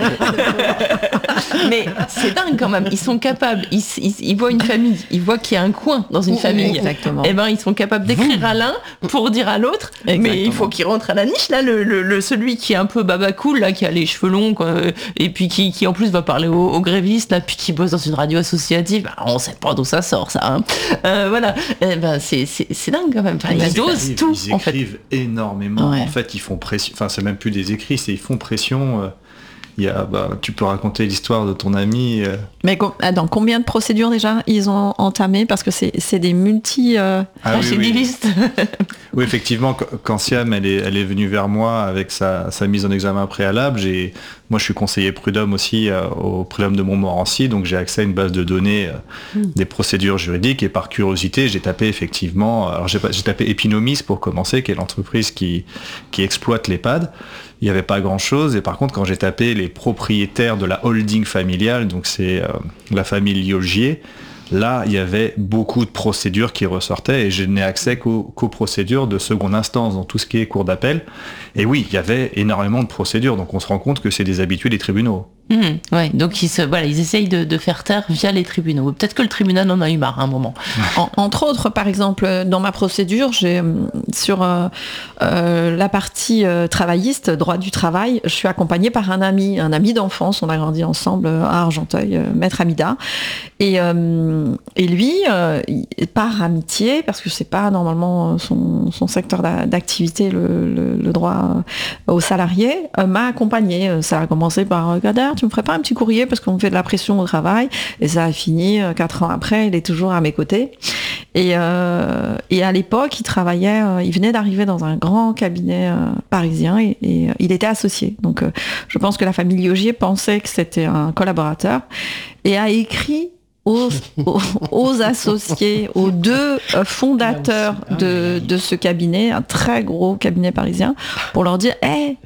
Mais c'est dingue quand même. Ils sont capables. Ils, ils, ils voient une famille. Ils voient qu'il y a un coin dans une famille. Exactement. Et ben, ils sont capables d'écrire à l'un pour dire à l'autre. Exactement. Mais il faut qu'il rentre à la niche là. Le, le, le celui qui est un peu baba cool là, qui a les cheveux longs, quoi, et puis qui, qui en plus va parler aux, aux grévistes là, puis qui bosse dans une radio associative. Ben, on sait pas d'où ça sort ça. Hein. Euh, voilà, eh ben, c'est, c'est, c'est dingue quand même. Enfin, ils, ils osent tout. Ils écrivent en fait. énormément. Ouais. En fait, ils font pression. Enfin, c'est même plus des écrits, c'est ils font pression. Euh, il y a, bah, tu peux raconter l'histoire de ton ami. Euh... Mais dans combien de procédures déjà ils ont entamé ? Parce que c'est, c'est des multi. Euh... Ah, oui, oui. Oui, effectivement, quand Siam elle est, elle est venue vers moi avec sa, sa mise en examen préalable, j'ai, moi je suis conseiller prud'homme aussi euh, au prud'homme de Montmorency, donc j'ai accès à une base de données euh, mmh. des procédures juridiques, et par curiosité j'ai tapé effectivement, alors j'ai, j'ai tapé Epinomis pour commencer, qui est l'entreprise qui, qui exploite l'EHPAD. Il n'y avait pas grand-chose, et par contre quand j'ai tapé les propriétaires de la holding familiale, donc c'est euh, la famille Liolgier, là, il y avait beaucoup de procédures qui ressortaient et je n'ai accès qu'aux, qu'aux procédures de seconde instance dans tout ce qui est cour d'appel. Et oui, il y avait énormément de procédures, donc on se rend compte que c'est des habitués des tribunaux. Mmh, ouais, donc ils, se, voilà, ils essayent de, de faire taire via les tribunaux. Peut-être que le tribunal en a eu marre à un moment. En, entre autres, par exemple, dans ma procédure, j'ai sur euh, euh, la partie euh, travailliste, droit du travail, je suis accompagnée par un ami, un ami d'enfance. On a grandi ensemble à Argenteuil, euh, Maître Amida. Et, euh, et lui, euh, par amitié, parce que c'est pas normalement son, son secteur d'activité, le, le, le droit aux salariés, euh, m'a accompagnée. Ça a commencé par Kader, tu me ferais pas un petit courrier parce qu'on me fait de la pression au travail, et ça a fini quatre ans après, il est toujours à mes côtés. Et, euh, et à l'époque, il travaillait, euh, il venait d'arriver dans un grand cabinet euh, parisien et, et euh, il était associé. Donc euh, je pense que la famille Liolgier pensait que c'était un collaborateur et a écrit Aux, aux, aux associés, aux deux fondateurs de, de ce cabinet, un très gros cabinet parisien, pour leur dire hey,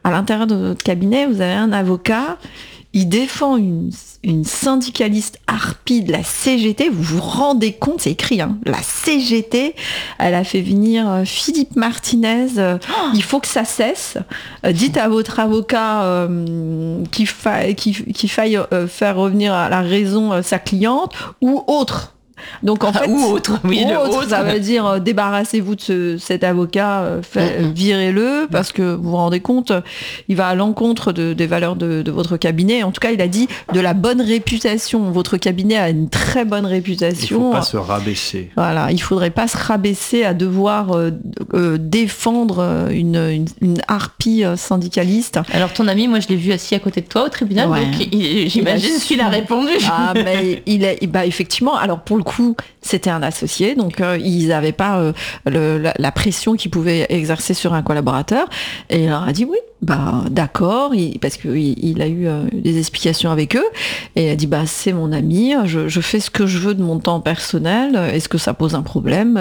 à l'intérieur de votre cabinet, vous avez un avocat, il défend une, une syndicaliste harpie de la C G T, vous vous rendez compte, c'est écrit, hein, la C G T, elle a fait venir euh, Philippe Martinez, euh, oh il faut que ça cesse, euh, dites à votre avocat euh, qu'il, fa- qu'il, qu'il faille euh, faire revenir à la raison euh, sa cliente, ou autre. Donc en fait, ou autre, oui, ou autre, autre. ça veut dire euh, débarrassez-vous de ce, cet avocat, euh, fait, mm-hmm. virez-le, parce que vous vous rendez compte, il va à l'encontre de, des valeurs de, de votre cabinet. En tout cas, il a dit de la bonne réputation. Votre cabinet a une très bonne réputation. Il ne faut pas se rabaisser. Voilà, il ne faudrait pas se rabaisser à devoir euh, euh, défendre une, une, une harpie syndicaliste. Alors ton ami, moi je l'ai vu assis à côté de toi au tribunal, ouais. donc il, j'imagine il a qu'il a répondu. Ah, mais il est, bah effectivement. Alors pour le coup, c'était un associé, donc euh, ils n'avaient pas euh, le, la, la pression qu'ils pouvaient exercer sur un collaborateur. Et il leur a dit oui, bah d'accord, il, parce qu'il il a eu euh, des explications avec eux. Et il a dit bah c'est mon ami, je, je fais ce que je veux de mon temps personnel. Est-ce que ça pose un problème?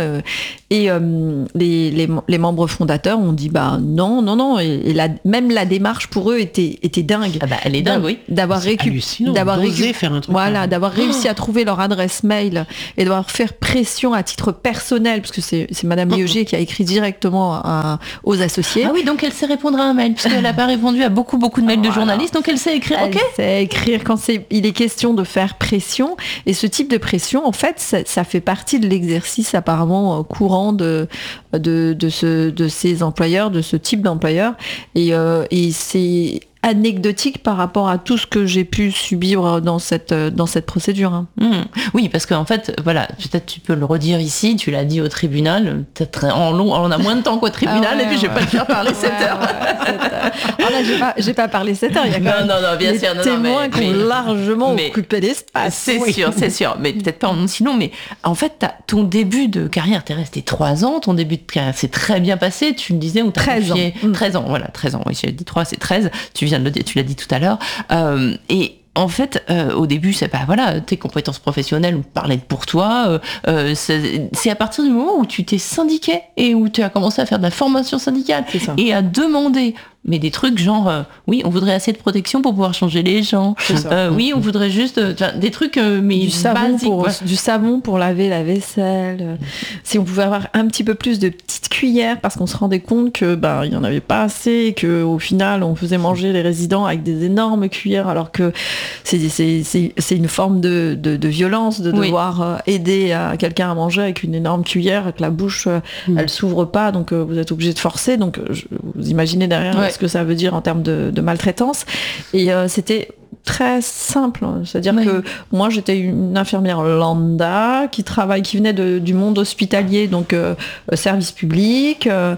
Et euh, les, les, les membres fondateurs ont dit bah non, non, non. Et, et la, même la démarche pour eux était, était dingue. Ah bah elle est dingue, oui. D'avoir récupéré, d'avoir récu- faire un truc voilà, d'avoir réussi à trouver leur adresse mail et devoir faire pression à titre personnel, parce que c'est, c'est Madame Liogé qui a écrit directement à, aux associés. Ah oui, donc elle sait répondre à un mail, parce qu'elle n'a pas répondu à beaucoup, beaucoup de mails voilà. de journalistes, donc elle sait écrire, elle ok. sait écrire quand c'est, il est question de faire pression, et ce type de pression, en fait, ça, ça fait partie de l'exercice apparemment courant de, de, de, ce, de ces employeurs, de ce type d'employeurs, et, euh, et c'est anecdotique par rapport à tout ce que j'ai pu subir dans cette dans cette procédure. Hein. Mmh. Oui, parce qu'en fait, voilà, peut-être tu peux le redire ici, tu l'as dit au tribunal, peut-être en long, on a moins de temps qu'au tribunal, ah ouais, et puis ouais. je vais pas te faire parler sept heures. Ouais, ouais, oh là, j'ai pas, j'ai pas parlé sept heures, il y a quand non, même non, non, bien des sûr, non, témoins non, mais, qui ont mais, largement mais, occupé l'espace. C'est oui. sûr, c'est sûr, mais peut-être pas en sinon, mais en fait, t'as, ton début de carrière, t'es resté trois ans, ton début de carrière s'est très bien passé, tu me disais, où t'as treize ans. treize ans, voilà, treize ans, oui, j'ai dit trois, c'est treize, tu viens de le dire, tu l'as dit tout à l'heure, euh, et en fait, euh, au début, c'est pas voilà, tes compétences professionnelles, on parlait de pour toi. Euh, euh, c'est, c'est à partir du moment où tu t'es syndiqué et où tu as commencé à faire de la formation syndicale et à demander, mais des trucs genre, euh, oui, on voudrait assez de protection pour pouvoir changer les gens. Euh, oui, on voudrait juste euh, des trucs, euh, mais du savon, basiques, pour, ouais. du savon pour laver la vaisselle. Si on pouvait avoir un petit peu plus de petites cuillères, parce qu'on se rendait compte que ben il y en avait pas assez, et que au final, on faisait manger les résidents avec des énormes cuillères, alors que c'est, c'est, c'est, c'est une forme de, de, de violence de devoir oui. aider à quelqu'un à manger avec une énorme cuillère, avec la bouche, mmh. elle s'ouvre pas, donc vous êtes obligé de forcer. Donc je, vous imaginez derrière ouais. ce que ça veut dire en termes de, de maltraitance. Et euh, c'était très simple, c'est-à-dire oui. que moi j'étais une infirmière lambda qui travaille, qui venait de, du monde hospitalier, donc euh, service public, euh,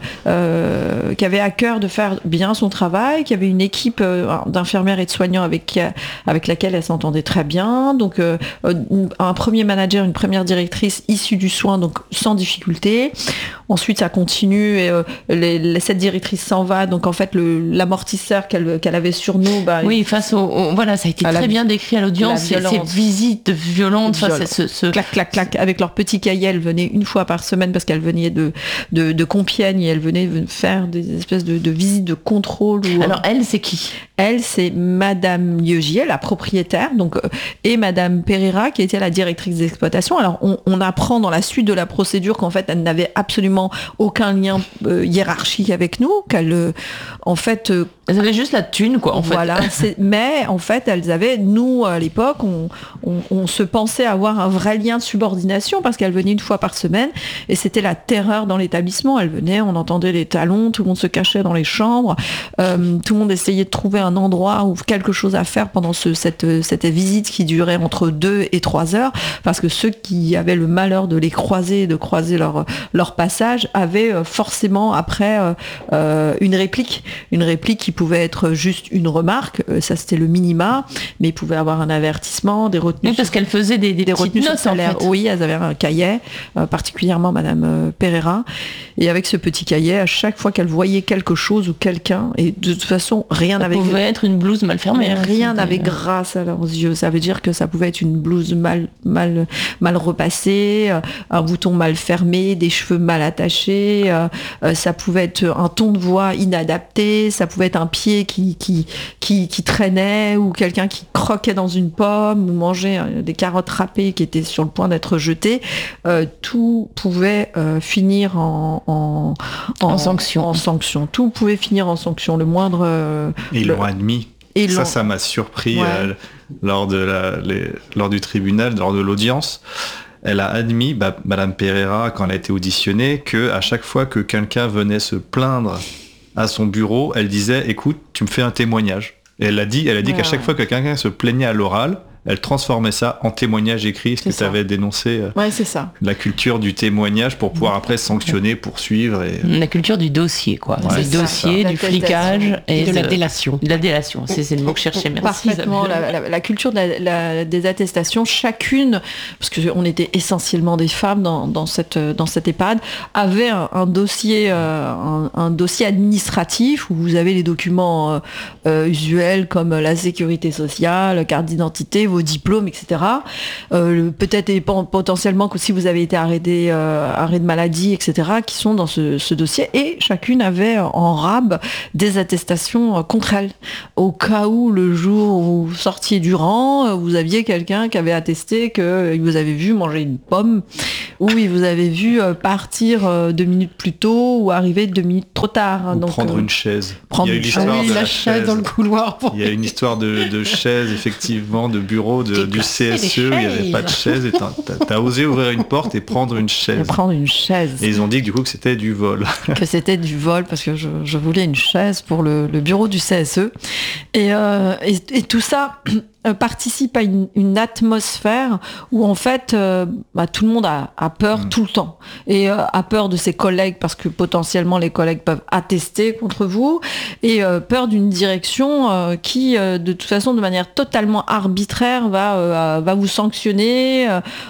euh, qui avait à cœur de faire bien son travail, qui avait une équipe euh, d'infirmières et de soignants avec avec laquelle elle s'entendait très bien, donc euh, un premier manager, une première directrice issue du soin, donc sans difficulté. Ensuite ça continue et euh, les, les, cette directrice s'en va, donc en fait le, l'amortisseur qu'elle, qu'elle avait sur nous, bah, oui, face au, au voilà, ça a été très la, bien décrit à l'audience, ces, ces visites violentes, Violent. face à ce, ce... clac, clac, clac, avec leur petit cahier, elle venait une fois par semaine parce qu'elle venait de, de, de Compiègne et elle venait faire des espèces de, de visites de contrôle. Ou... Alors elle, c'est qui ? Elle, c'est Madame Lieugier, la propriétaire, donc, et Madame Pereira, qui était la directrice d'exploitation. Alors, on, on apprend dans la suite de la procédure qu'en fait, elle n'avait absolument aucun lien euh, hiérarchique avec nous, qu'elle, euh, en fait... Euh, elles avaient juste la thune, quoi, en voilà, fait. C'est, mais, en fait, elles avaient, nous, à l'époque, on, on, on se pensait avoir un vrai lien de subordination, parce qu'elle venait une fois par semaine, et c'était la terreur dans l'établissement. Elle venait, on entendait les talons, tout le monde se cachait dans les chambres, euh, tout le monde essayait de trouver un endroit ou quelque chose à faire pendant ce, cette, cette visite qui durait entre deux et trois heures, parce que ceux qui avaient le malheur de les croiser, de croiser leur, leur passage, avaient forcément après euh, une réplique, une réplique qui pouvait être juste une remarque, ça c'était le minima, cetera. Mais ils pouvaient avoir un avertissement, des retenues. Oui, parce qu'elle faisait des, des, des retenues notes, sur salaire. En fait. Oui, elles avaient un cahier, euh, particulièrement Madame euh, Pereira. Et avec ce petit cahier, à chaque fois qu'elle voyait quelque chose ou quelqu'un, et de toute façon, rien n'avait... Ça pouvait être une blouse mal fermée. Mais rien n'avait grâce à leurs yeux. Ça veut dire que ça pouvait être une blouse mal, mal, mal repassée, euh, un bouton mal fermé, des cheveux mal attachés, euh, euh, ça pouvait être un ton de voix inadapté, ça pouvait être un pied qui, qui, qui, qui traînait, ou quelqu'un qui croquait dans une pomme, ou mangeait euh, des carottes râpées qui étaient sur le point d'être jetées. Euh, tout pouvait euh, finir en, en, en, en sanction. En sanction. Tout pouvait finir en sanction. Le moindre... Euh, Et ils le... l'ont admis. Et ça, ça m'a surpris ouais. euh, lors, de la, les, lors du tribunal, lors de l'audience. Elle a admis, bah, Madame Pereira, quand elle a été auditionnée, qu'à chaque fois que quelqu'un venait se plaindre à son bureau, elle disait « Écoute, tu me fais un témoignage ». Et elle a dit, elle a dit ouais. qu'à chaque fois que quelqu'un se plaignait à l'oral, elle transformait ça en témoignage écrit, ce que tu avais dénoncé. Euh, ouais, c'est ça. La culture du témoignage pour pouvoir après sanctionner, poursuivre. Et... La culture du dossier, quoi. Ouais, du dossier, ça. Du flicage et de, de la de, délation. De la délation, c'est, c'est le mot que je cherchais. Merci. Parfaitement. La, la, la culture de la, la, des attestations, chacune, parce qu'on était essentiellement des femmes dans, dans, cette, dans cette EHPAD, avait un, un, dossier, euh, un, un dossier administratif où vous avez les documents euh, euh, usuels comme la sécurité sociale, carte d'identité, vos diplômes, et cetera. Euh, peut-être et potentiellement que si vous avez été arrêté, euh, arrêt de maladie, et cetera, qui sont dans ce, ce dossier. Et chacune avait en rab des attestations contre elle. Au cas où, le jour où vous sortiez du rang, vous aviez quelqu'un qui avait attesté qu'il vous avait vu manger une pomme, ou il vous avait vu partir deux minutes plus tôt, ou arriver deux minutes trop tard. Ou Donc, prendre euh, une chaise. Prendre Il y a eu l'histoire ah oui, de la, la chaise, chaise dans le couloir. Il y a une histoire de, de chaise, effectivement, de bureau de, du C S E, il n'y avait pas de chaise, et t'as, t'as osé ouvrir une porte et prendre une chaise. Et prendre une chaise. Et ils ont dit que, du coup que c'était du vol. Que c'était du vol, parce que je, je voulais une chaise pour le, le bureau du C S E. Et, euh, et, et tout ça participe à une, une atmosphère où en fait euh, bah, tout le monde a, a peur mmh. tout le temps et euh, a peur de ses collègues parce que potentiellement les collègues peuvent attester contre vous et euh, peur d'une direction euh, qui euh, de toute façon de manière totalement arbitraire va, euh, va vous sanctionner,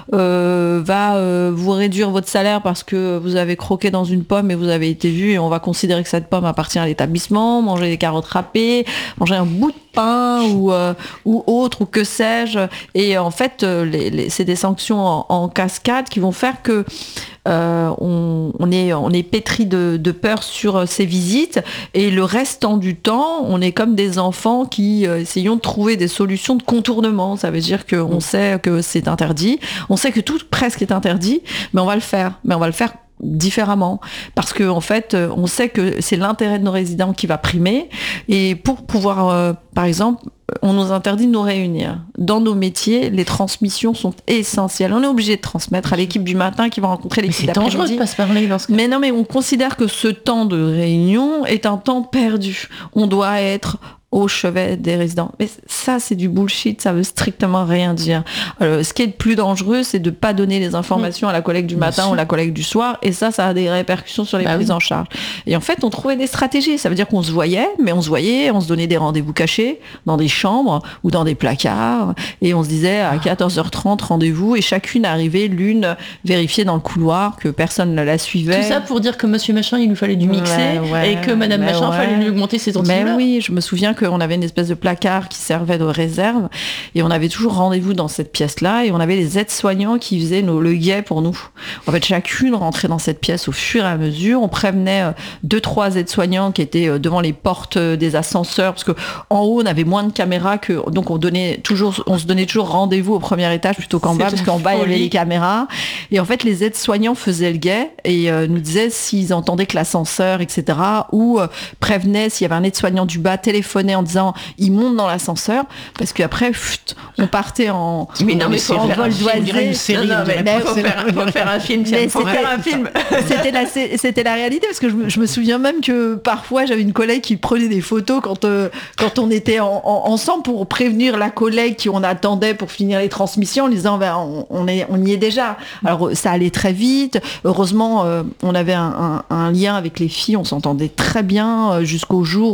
euh, va euh, vous réduire votre salaire parce que vous avez croqué dans une pomme et vous avez été vu et on va considérer que cette pomme appartient à l'établissement, manger des carottes râpées, manger un bout de pain ou, euh, ou autre ou que sais-je. Et en fait, les, les, c'est des sanctions en, en cascade qui vont faire que euh, on, on, est, on est pétri de, de peur sur ces visites et le restant du temps, on est comme des enfants qui euh, essayons de trouver des solutions de contournement. Ça veut dire qu'on mmh. sait que c'est interdit, on sait que tout presque est interdit, mais on va le faire. Mais on va le faire différemment parce que en fait on sait que c'est l'intérêt de nos résidents qui va primer et pour pouvoir euh, par exemple on nous interdit de nous réunir dans nos métiers, les transmissions sont essentielles, on est obligé de transmettre à l'équipe du matin qui va rencontrer l'équipe d'après-midi. C'est dangereux de pas se parler lorsque... mais non mais on considère que ce temps de réunion est un temps perdu, on doit être au chevet des résidents. Mais ça, c'est du bullshit, ça veut strictement rien dire. Euh, ce qui est le plus dangereux, c'est de ne pas donner les informations mmh. à la collègue du matin ou à la collègue du soir, et ça, ça a des répercussions sur les bah prises oui. en charge. Et en fait, on trouvait des stratégies. Ça veut dire qu'on se voyait, mais on se voyait, on se donnait des rendez-vous cachés dans des chambres ou dans des placards, et on se disait à quatorze heures trente, rendez-vous, et chacune arrivait, l'une vérifier dans le couloir que personne ne la suivait. Tout ça pour dire que monsieur machin, il lui fallait du mixer, ouais, ouais, et que madame machin, il ouais. fallait lui augmenter ses antidouleurs. Mais oui, je me souviens que on avait une espèce de placard qui servait de réserve et on avait toujours rendez-vous dans cette pièce-là et on avait les aides-soignants qui faisaient nos, le guet pour nous. En fait, chacune rentrait dans cette pièce au fur et à mesure. On prévenait euh, deux, trois aides-soignants qui étaient euh, devant les portes euh, des ascenseurs parce que en haut, on avait moins de caméras que donc on donnait toujours, on se donnait toujours rendez-vous au premier étage plutôt qu'en bas parce qu'en bas, il y avait les caméras. Et en fait, les aides-soignants faisaient le guet et euh, nous disaient s'ils entendaient que l'ascenseur, et cetera, ou euh, prévenaient s'il y avait un aide-soignant du bas, téléphonait en disant il monte dans l'ascenseur parce qu'après on partait en, mais non, mais en, en vol d'oiseau. Une série, non, non, mais mais faut, faire, faut faire un film, tiens, faut faire un film. C'était la, c'était la réalité parce que je me, je me souviens même que parfois j'avais une collègue qui prenait des photos quand, euh, quand on était en, en, ensemble pour prévenir la collègue qui on attendait pour finir les transmissions en disant ben, on, on, est, on y est déjà. Alors ça allait très vite. Heureusement, euh, on avait un, un, un lien avec les filles, on s'entendait très bien euh, jusqu'au jour où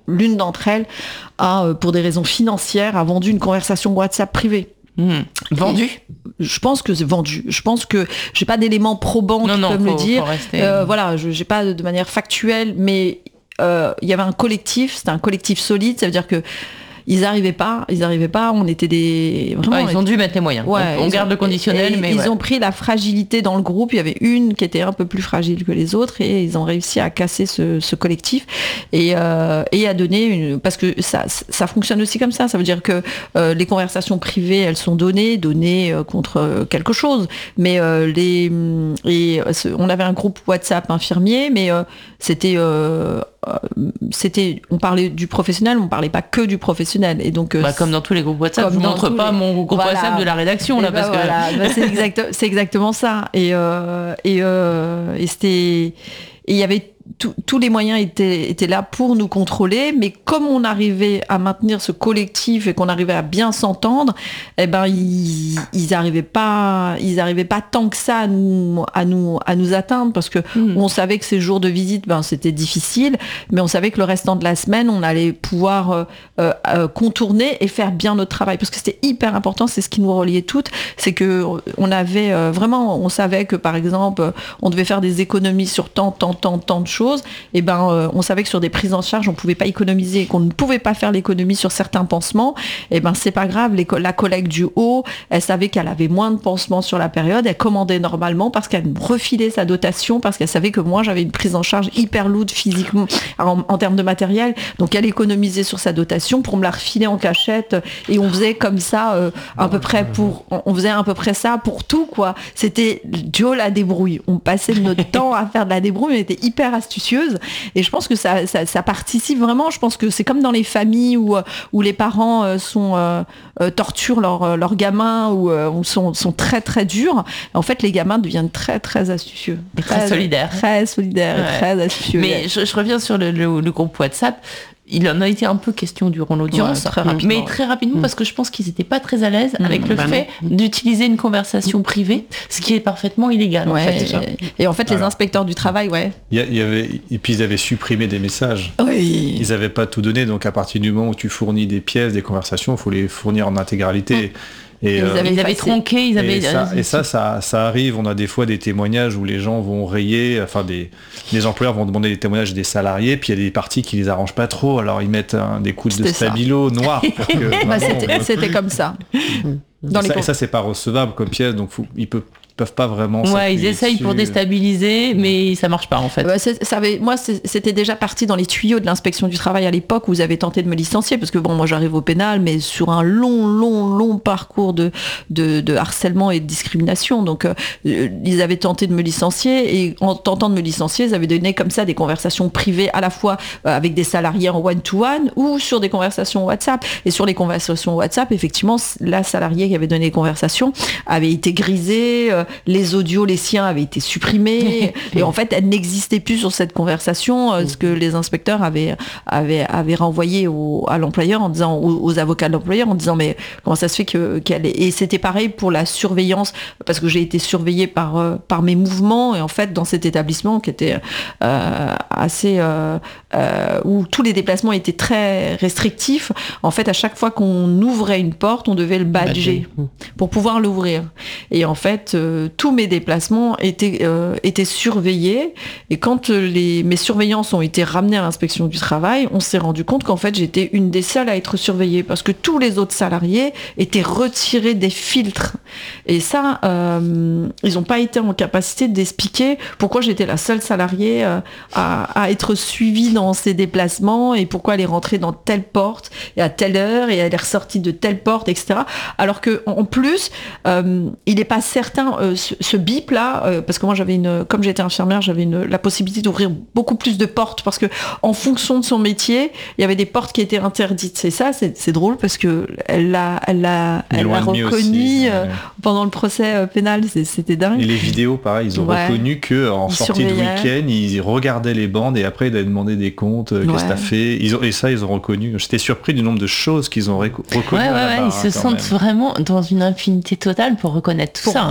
l'une d'entre elles a, pour des raisons financières, a vendu une conversation WhatsApp privée. Mmh. Vendu ? Je pense que c'est vendu. Je pense que j'ai pas d'éléments probants non, qui non, peuvent faut, le dire. Faut rester... euh, voilà, je, j'ai pas de manière factuelle, mais euh, il y avait un collectif. C'était un collectif solide. Ça veut dire que ils arrivaient pas, ils arrivaient pas. On était des. Vraiment, ouais, ils ont était... dû mettre les moyens. Ouais, on garde ont... le conditionnel, et, mais ils ouais. ont pris la fragilité dans le groupe. Il y avait une qui était un peu plus fragile que les autres, et ils ont réussi à casser ce, ce collectif et, euh, et à donner une. Parce que ça, ça fonctionne aussi comme ça. Ça veut dire que euh, les conversations privées, elles sont données, données euh, contre quelque chose. Mais euh, les et on avait un groupe WhatsApp infirmier, mais euh, c'était euh, c'était, on parlait du professionnel, on parlait pas que du professionnel, et donc bah, comme dans tous les groupes WhatsApp, je montre pas les... mon groupe voilà. WhatsApp de la rédaction là, bah, parce voilà. que bah, c'est, exact, c'est exactement ça, et euh, et, euh, et c'était, et il y avait tous les moyens étaient, étaient là pour nous contrôler, mais comme on arrivait à maintenir ce collectif et qu'on arrivait à bien s'entendre, eh ben ils, ils arrivaient pas, ils arrivaient pas tant que ça à nous, à nous, à nous atteindre, parce que mmh. on savait que ces jours de visite, ben c'était difficile, mais on savait que le restant de la semaine, on allait pouvoir euh, euh, contourner et faire bien notre travail, parce que c'était hyper important. C'est ce qui nous reliait toutes, c'est que on avait euh, vraiment, on savait que par exemple, on devait faire des économies sur tant, tant, tant, tant de choses, et ben euh, on savait que sur des prises en charge on pouvait pas économiser, et qu'on ne pouvait pas faire l'économie sur certains pansements, et ben c'est pas grave, les, la collègue du haut, elle savait qu'elle avait moins de pansements sur la période, elle commandait normalement parce qu'elle me refilait sa dotation, parce qu'elle savait que moi j'avais une prise en charge hyper lourde physiquement en, en termes de matériel, donc elle économisait sur sa dotation pour me la refiler en cachette, et on faisait comme ça euh, à peu près pour on faisait à peu près ça pour tout, quoi. C'était Joe la débrouille, on passait notre temps à faire de la débrouille, on était hyper astucieuse, et je pense que ça, ça, ça participe vraiment. Je pense que c'est comme dans les familles où, où les parents sont euh, torturent leurs leur gamins, ou euh, sont, sont très très durs. En fait, les gamins deviennent très très astucieux, et très, très solidaires, très solidaires, ouais. très astucieux. Mais je, je reviens sur le, le, le groupe WhatsApp. Il en a été un peu question durant l'audience, ouais, très rapidement, mais très rapidement, ouais. parce que je pense qu'ils n'étaient pas très à l'aise mmh, avec le bah fait non. d'utiliser une conversation privée, ce qui est parfaitement illégal. Ouais, en fait, et, ça. et en fait, les Alors, inspecteurs du travail, ouais. Il y, y avait, et puis ils avaient supprimé des messages. Oui. Ils n'avaient pas tout donné, donc à partir du moment où tu fournis des pièces, des conversations, il faut les fournir en intégralité. Mmh. Et, ils euh, avaient, ils avaient tronqué, ils avaient... Et, ça, et ça, ça, ça arrive, on a des fois des témoignages où les gens vont rayer, enfin des, les employeurs vont demander des témoignages des salariés, puis il y a des parties qui les arrangent pas trop, alors ils mettent un, des coups de stabilo noirs pour que... bah, c'était, c'était comme ça. Dans et, les ça, et ça, c'est pas recevable comme pièce, donc faut, ils peuvent... peuvent pas vraiment. Ouais, ils essayent dessus. Pour déstabiliser, mais ça marche pas en fait. Bah, c'est, ça avait, moi, c'est, c'était déjà parti dans les tuyaux de l'inspection du travail à l'époque où vous avez tenté de me licencier, parce que bon, moi j'arrive au pénal, mais sur un long, long, long parcours de, de, de harcèlement et de discrimination. Donc, euh, ils avaient tenté de me licencier, et en tentant de me licencier, ils avaient donné comme ça des conversations privées, à la fois euh, avec des salariés en one-to-one ou sur des conversations WhatsApp. Et sur les conversations WhatsApp, effectivement, la salariée qui avait donné les conversations avait été grisée. Euh, les audios, les siens avaient été supprimés, et en fait, elle n'existait plus sur cette conversation, euh, ce que les inspecteurs avaient, avaient, avaient renvoyé au, à l'employeur, en disant, aux, aux avocats de l'employeur, en disant, mais comment ça se fait que, qu'elle est... Et c'était pareil pour la surveillance, parce que j'ai été surveillée par, euh, par mes mouvements, et en fait, dans cet établissement qui était euh, assez... Euh, euh, où tous les déplacements étaient très restrictifs, en fait, à chaque fois qu'on ouvrait une porte, on devait le badger pour pouvoir l'ouvrir. Et en fait, euh, tous mes déplacements étaient, euh, étaient surveillés, et quand les, mes surveillances ont été ramenées à l'inspection du travail, on s'est rendu compte qu'en fait j'étais une des seules à être surveillée, parce que tous les autres salariés étaient retirés des filtres, et ça euh, ils n'ont pas été en capacité d'expliquer pourquoi j'étais la seule salariée euh, à, à être suivie dans ces déplacements, et pourquoi elle est rentrée dans telle porte et à telle heure, et elle est ressortie de telle porte, et cetera. Alors que en plus euh, il n'est pas certain euh, ce, ce bip là, euh, parce que moi j'avais une, comme j'étais infirmière, j'avais une, la possibilité d'ouvrir beaucoup plus de portes, parce que en fonction de son métier, il y avait des portes qui étaient interdites. C'est ça, c'est, c'est drôle, parce que elle l'a, elle l'a, elle l'a reconnu aussi, euh, ouais. pendant le procès euh, pénal. C'est, c'était dingue. Et les vidéos, pareil, ils ont ouais. reconnu que en ils sortie de week-end, ils regardaient les bandes, et après ils avaient demandé des comptes. Euh, qu'est-ce que t'as fait? Ils ont, et ça, ils ont reconnu. J'étais surpris du nombre de choses qu'ils ont reconnu. Ouais, ouais, ouais, ils se sentent même. Vraiment dans une infinité totale pour reconnaître tout pour ça. Reconnaître hein, parce que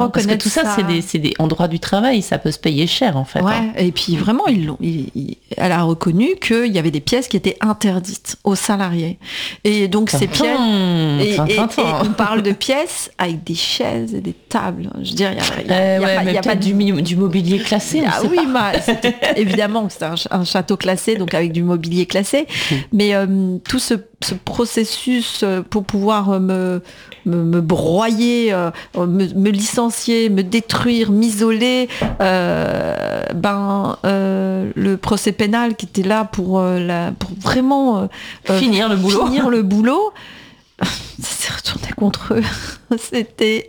tout ça, ça c'est, des, c'est des, en droit du travail, ça peut se payer cher en fait. Ouais, hein. Et puis vraiment, ils l'ont, ils, ils, elle a reconnu qu'il y avait des pièces qui étaient interdites aux salariés. Et donc ces pièces... Et, et, et on parle de pièces avec des chaises et des tables. Je veux dire, il y a, y a, euh, y a ouais, pas, mais y a pas du, du mobilier classé. Ah oui, bah, c'était, évidemment, c'est un, un château classé, donc avec du mobilier classé. Mmh. Mais euh, tout ce, ce processus pour pouvoir me, me, me broyer, euh, me, me licencier, me détruire, m'isoler, euh, ben euh, le procès pénal qui était là pour, euh, la, pour vraiment euh, finir le boulot, finir le boulot, ça s'est retourné contre eux. C'était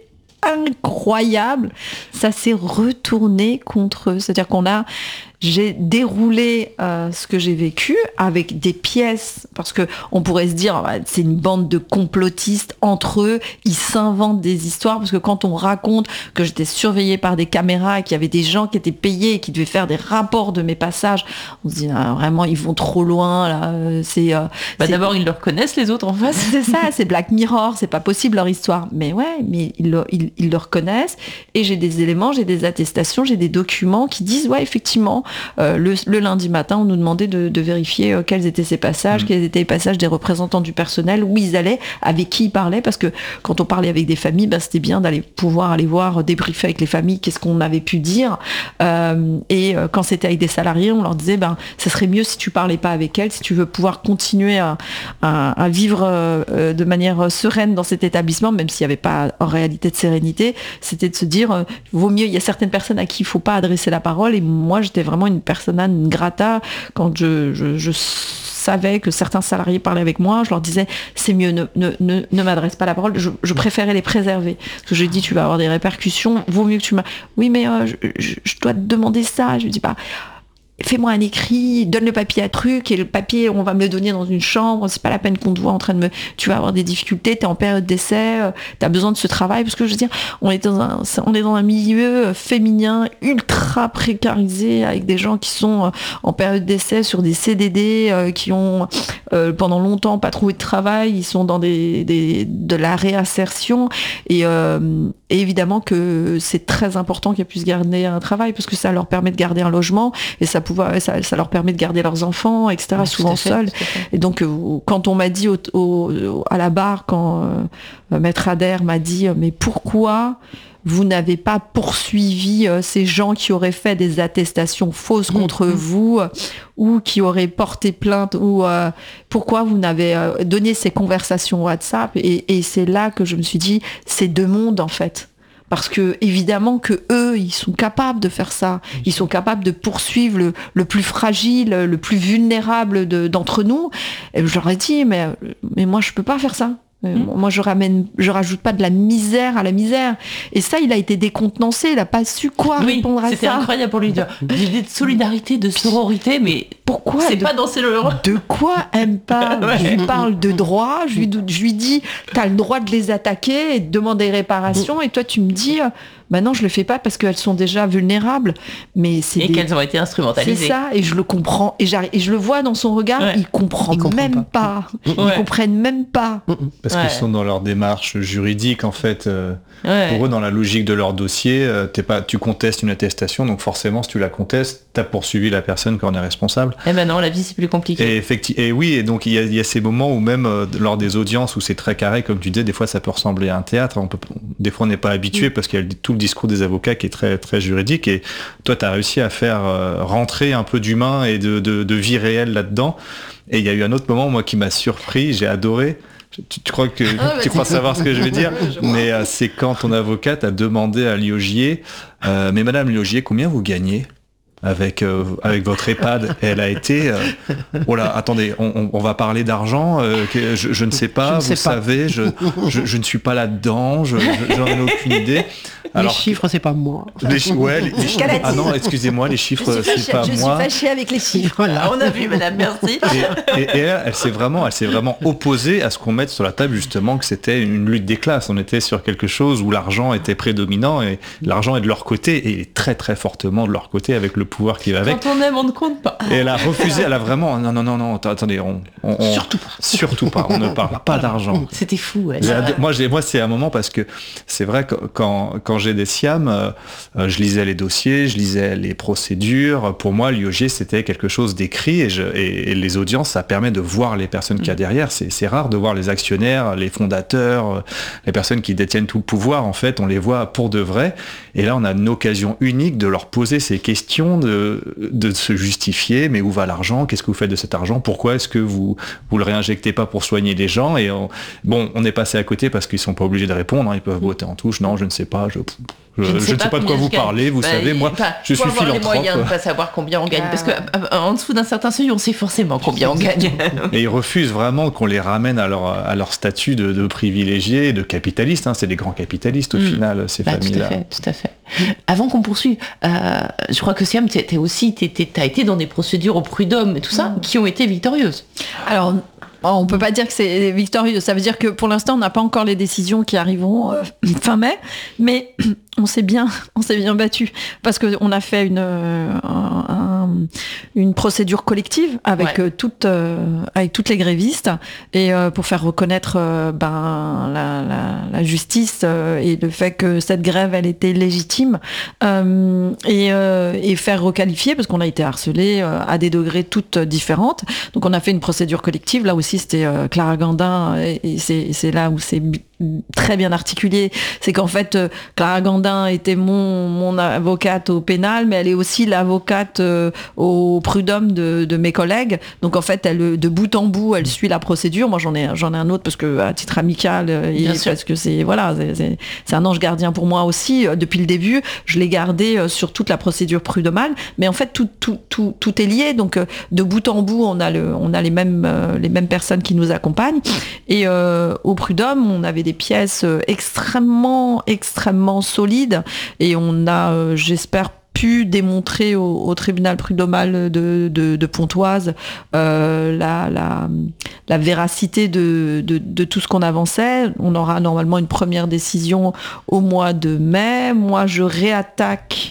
incroyable. Ça s'est retourné contre eux. C'est-à-dire qu'on a, j'ai déroulé euh, ce que j'ai vécu avec des pièces, parce que on pourrait se dire bah, c'est une bande de complotistes entre eux, ils s'inventent des histoires, parce que quand on raconte que j'étais surveillée par des caméras et qu'il y avait des gens qui étaient payés et qui devaient faire des rapports de mes passages, on se dit ah, vraiment ils vont trop loin là. C'est, euh, bah, c'est... d'abord ils le reconnaissent les autres en face. C'est ça, c'est Black Mirror, c'est pas possible leur histoire. Mais ouais, mais ils le, ils, ils le reconnaissent, et j'ai des éléments, j'ai des attestations, j'ai des documents qui disent ouais effectivement. Euh, le, le lundi matin, on nous demandait de, de vérifier euh, quels étaient ces passages, mmh. quels étaient les passages des représentants du personnel, où ils allaient, avec qui ils parlaient, parce que quand on parlait avec des familles, bah, c'était bien d'aller pouvoir aller voir, débriefer avec les familles, qu'est-ce qu'on avait pu dire. Euh, et euh, quand c'était avec des salariés, on leur disait, ben, ça serait mieux si tu parlais pas avec elles, si tu veux pouvoir continuer à, à, à vivre euh, de manière sereine dans cet établissement, même s'il n'y avait pas en réalité de sérénité, c'était de se dire, euh, vaut mieux, il y a certaines personnes à qui il faut pas adresser la parole, et moi j'étais vraiment une persona non grata quand je, je, je savais que certains salariés parlaient avec moi, je leur disais c'est mieux, ne, ne, ne, ne m'adresse pas la parole, je, je préférais les préserver, parce que je dis tu vas avoir des répercussions, vaut mieux que tu m'as... Oui mais euh, je, je, je dois te demander ça, je lui dis pas... Fais-moi un écrit, donne le papier à truc, et le papier, on va me le donner dans une chambre, c'est pas la peine qu'on te voit en train de me... Tu vas avoir des difficultés, t'es en période d'essai, euh, t'as besoin de ce travail, parce que je veux dire, on est dans un, on est dans un milieu féminin ultra précarisé, avec des gens qui sont en période d'essai sur des C D D, euh, qui ont euh, pendant longtemps pas trouvé de travail, ils sont dans des, des, de la réinsertion, et, euh, et évidemment que c'est très important qu'ils puissent garder un travail, parce que ça leur permet de garder un logement, et ça Pouvoir, ça, ça leur permet de garder leurs enfants, et cetera, oui, souvent seuls. Et donc, euh, quand on m'a dit au, au, à la barre, quand euh, Maître Adair m'a dit « Mais pourquoi vous n'avez pas poursuivi euh, ces gens qui auraient fait des attestations fausses mmh, contre mmh. vous, euh, ou qui auraient porté plainte, ou euh, pourquoi vous n'avez euh, donné ces conversations WhatsApp ?» et, et c'est là que je me suis dit « C'est deux mondes, en fait. » Parce que évidemment que eux, ils sont capables de faire ça. Ils sont capables de poursuivre le, le plus fragile, le plus vulnérable de, d'entre nous. Et je leur ai dit, mais, mais moi, je peux pas faire ça. Mmh. Moi, je ramène, je rajoute pas de la misère à la misère. Et ça, il a été décontenancé. Il a pas su quoi oui, répondre à ça. C'était incroyable pour lui dire. L'idée de solidarité, de sororité, mais pourquoi c'est de, pas danser le rôle. De quoi elle parle ouais. Je lui parle de droit. Je lui, je lui dis, t'as le droit de les attaquer et de demander réparation. Mmh. Et toi, tu me dis. Bah non, je le fais pas parce qu'elles sont déjà vulnérables, mais c'est et des... qu'elles ont été instrumentalisées. C'est ça, et je le comprends, et, et je le vois dans son regard, ouais. il comprend il même pas, pas. Ouais. Ils comprennent même pas, parce ouais. qu'ils sont dans leur démarche juridique en fait. Euh, ouais. Pour eux, dans la logique de leur dossier, euh, t'es pas, tu contestes une attestation, donc forcément, si tu la contestes, t'as poursuivi la personne qui en est responsable. Eh ben non, la vie c'est plus compliqué. Et effectivement, et oui, et donc il y, y a ces moments où même euh, lors des audiences où c'est très carré, comme tu disais, des fois ça peut ressembler à un théâtre. On peut, des fois on n'est pas habitué mmh. parce qu'il y a tout le discours des avocats qui est très très juridique, et toi tu as réussi à faire euh, rentrer un peu d'humain et de, de, de vie réelle là-dedans. Et il y a eu un autre moment moi qui m'a surpris, j'ai adoré. Tu, tu crois que ah, tu crois savoir ce que je veux dire, mais euh, c'est quand ton avocate a demandé à Liogier, euh, mais Madame Liogier, combien vous gagnez avec euh, avec votre EHPAD? Et elle a été euh, oh là, attendez, on, on va parler d'argent, euh, que je, je ne sais pas, je vous sais savez, pas. Je, je je ne suis pas là-dedans, je, je j'en ai aucune idée. Alors, les chiffres, c'est pas moi. Les chi- ouais, les, les chiffres. Ah non, excusez-moi, les chiffres, c'est fâché, pas je moi. Je suis fâchée avec les chiffres. Voilà, on a vu, Madame, merci. Et, et, et elle, elle s'est vraiment, elle s'est vraiment opposée à ce qu'on mette sur la table justement que c'était une lutte des classes. On était sur quelque chose où l'argent était prédominant, et l'argent est de leur côté, et il est très très fortement de leur côté avec le pouvoir qui va avec. Quand on aime, on ne compte pas. Et elle a refusé, elle a vraiment, non, non, non, non, attendez, on, on, on surtout pas, surtout pas, on ne parle pas d'argent. C'était fou. Ouais. Moi, j'ai, moi, c'est un moment parce que c'est vrai que quand quand j'ai des SIAM, euh, je lisais les dossiers, je lisais les procédures. Pour moi, l'I O G, c'était quelque chose d'écrit et, je, et, et les audiences, ça permet de voir les personnes qu'il y a derrière. C'est, c'est rare de voir les actionnaires, les fondateurs, les personnes qui détiennent tout le pouvoir. En fait, on les voit pour de vrai. Et là, on a une occasion unique de leur poser ces questions, de, de se justifier. Mais où va l'argent ? Qu'est-ce que vous faites de cet argent ? Pourquoi est-ce que vous vous le réinjectez pas pour soigner les gens ? Et on, bon, on est passé à côté parce qu'ils sont pas obligés de répondre. Hein, ils peuvent botter en touche. Non, je ne sais pas. Je, je, je ne sais, je ne sais pas de quoi vous parlez. Vous bah, savez, moi, bah, je suis philanthrope. Faut avoir les moyens de pas savoir combien on gagne, ah. parce que euh, en dessous d'un certain seuil, on sait forcément combien on gagne. Et ils refusent vraiment qu'on les ramène à leur à leur statut de, de privilégiés, de capitalistes. Hein. C'est des grands capitalistes au mmh. final, ces bah, familles-là. Tout à fait, tout à fait. Avant qu'on poursuive, euh, je crois que Siam, t'es aussi, t'es, t'es, t'as été dans des procédures au prud'homme et tout ça, mmh. qui ont été victorieuses. Alors. On ne peut pas dire que c'est victorieux. Ça veut dire que pour l'instant, on n'a pas encore les décisions qui arriveront euh, fin mai, mais on s'est bien, on s'est bien battu parce qu'on a fait une, euh, un, une procédure collective avec, ouais. euh, toutes, euh, avec toutes les grévistes et euh, pour faire reconnaître euh, ben, la, la, la justice euh, et le fait que cette grève, elle était légitime euh, et, euh, et faire requalifier parce qu'on a été harcelés euh, à des degrés toutes différentes. Donc on a fait une procédure collective. Là aussi, c'était euh, Clara Gandin et, et c'est, c'est là où c'est très bien articulé, c'est qu'en fait euh, Clara Gandin était mon, mon avocate au pénal, mais elle est aussi l'avocate euh, au prud'homme de, de mes collègues, donc en fait elle, de bout en bout elle suit la procédure. Moi j'en ai, j'en ai un autre parce que à titre amical euh, et parce que c'est, voilà, c'est, c'est, c'est un ange gardien pour moi aussi, euh, depuis le début je l'ai gardé euh, sur toute la procédure prud'homale, mais en fait tout, tout, tout, tout est lié, donc euh, de bout en bout on a, le, on a les, mêmes, euh, les mêmes personnes qui nous accompagnent et euh, au prud'homme on avait des pièces extrêmement, extrêmement solides et on a, euh, j'espère, pu démontrer au, au tribunal prud'homal de, de, de Pontoise euh, la, la, la véracité de, de, de tout ce qu'on avançait. On aura normalement une première décision au mois de mai. Moi, je réattaque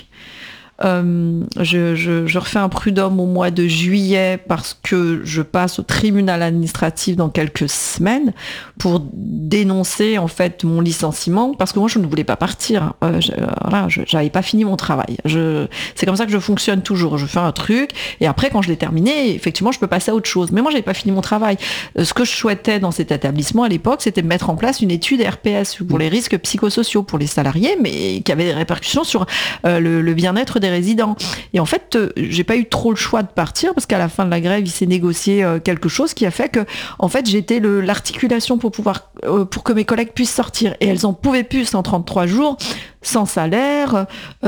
Euh, je, je, je refais un prud'homme au mois de juillet parce que je passe au tribunal administratif dans quelques semaines pour dénoncer en fait mon licenciement parce que moi je ne voulais pas partir. Euh, je, voilà, je, j'avais pas fini mon travail. Je, c'est comme ça que je fonctionne toujours. Je fais un truc et après quand je l'ai terminé, effectivement je peux passer à autre chose. Mais moi j'avais pas fini mon travail. Euh, ce que je souhaitais dans cet établissement à l'époque, c'était de mettre en place une étude R P S pour les risques psychosociaux pour les salariés, mais qui avait des répercussions sur euh, le, le bien-être des résidents. Et en fait, euh, j'ai pas eu trop le choix de partir parce qu'à la fin de la grève, il s'est négocié euh, quelque chose qui a fait que, en fait, j'étais le, l'articulation pour pouvoir, euh, pour que mes collègues puissent sortir. Et elles en pouvaient plus cent trente-trois jours, sans salaire,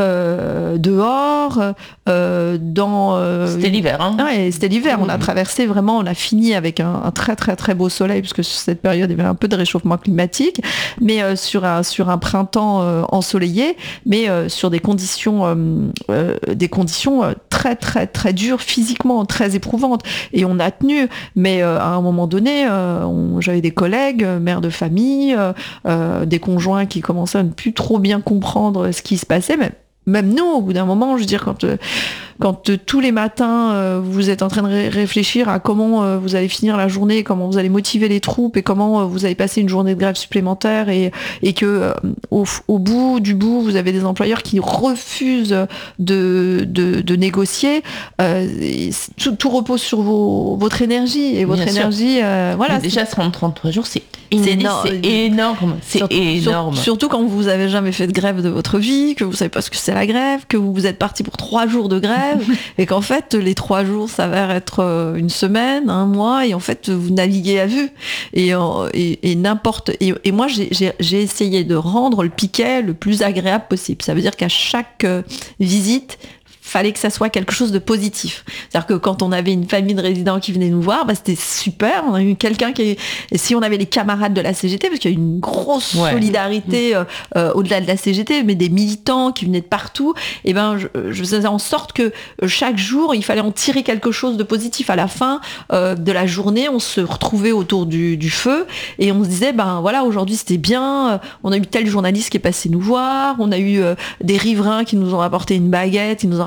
euh, dehors, euh, dans... Euh, c'était l'hiver, hein. Ouais, c'était l'hiver. Mmh. On a traversé vraiment, on a fini avec un, un très très très beau soleil puisque sur cette période, il y avait un peu de réchauffement climatique, mais euh, sur un sur un printemps euh, ensoleillé, mais euh, sur des conditions euh, euh, des conditions euh, très très très dures physiquement, très éprouvantes. Et on a tenu, mais euh, à un moment donné, euh, on, j'avais des collègues, euh, mères de famille, euh, euh, des conjoints qui commençaient à ne plus trop bien comprendre comprendre ce qui se passait, mais même nous, au bout d'un moment, je veux dire, quand, euh, quand euh, tous les matins, euh, vous êtes en train de ré- réfléchir à comment euh, vous allez finir la journée, comment vous allez motiver les troupes et comment euh, vous allez passer une journée de grève supplémentaire et, et que euh, au, au bout du bout, vous avez des employeurs qui refusent de, de, de négocier, euh, tout, tout repose sur vos, votre énergie et votre Bien énergie, euh, voilà. Déjà, trente à trente-trois jours, c'est C'est énorme. C'est énorme. C'est surtout, énorme. Sur, surtout quand vous avez jamais fait de grève de votre vie, que vous savez pas ce que c'est la grève, que vous êtes parti pour trois jours de grève, et qu'en fait les trois jours s'avèrent être une semaine, un mois, et en fait vous naviguez à vue. Et, et, et n'importe. Et, et moi j'ai, j'ai, j'ai essayé de rendre le piquet le plus agréable possible. Ça veut dire qu'à chaque visite, fallait que ça soit quelque chose de positif. C'est-à-dire que quand on avait une famille de résidents qui venaient nous voir, bah c'était super. On a eu quelqu'un qui est... Et si on avait les camarades de la C G T, parce qu'il y a eu une grosse ouais. solidarité euh, euh, au-delà de la C G T, mais des militants qui venaient de partout, et ben je, je faisais en sorte que chaque jour, il fallait en tirer quelque chose de positif. À la fin euh, de la journée, on se retrouvait autour du, du feu et on se disait, ben voilà, aujourd'hui c'était bien, on a eu tel journaliste qui est passé nous voir, on a eu euh, des riverains qui nous ont apporté une baguette, ils nous ont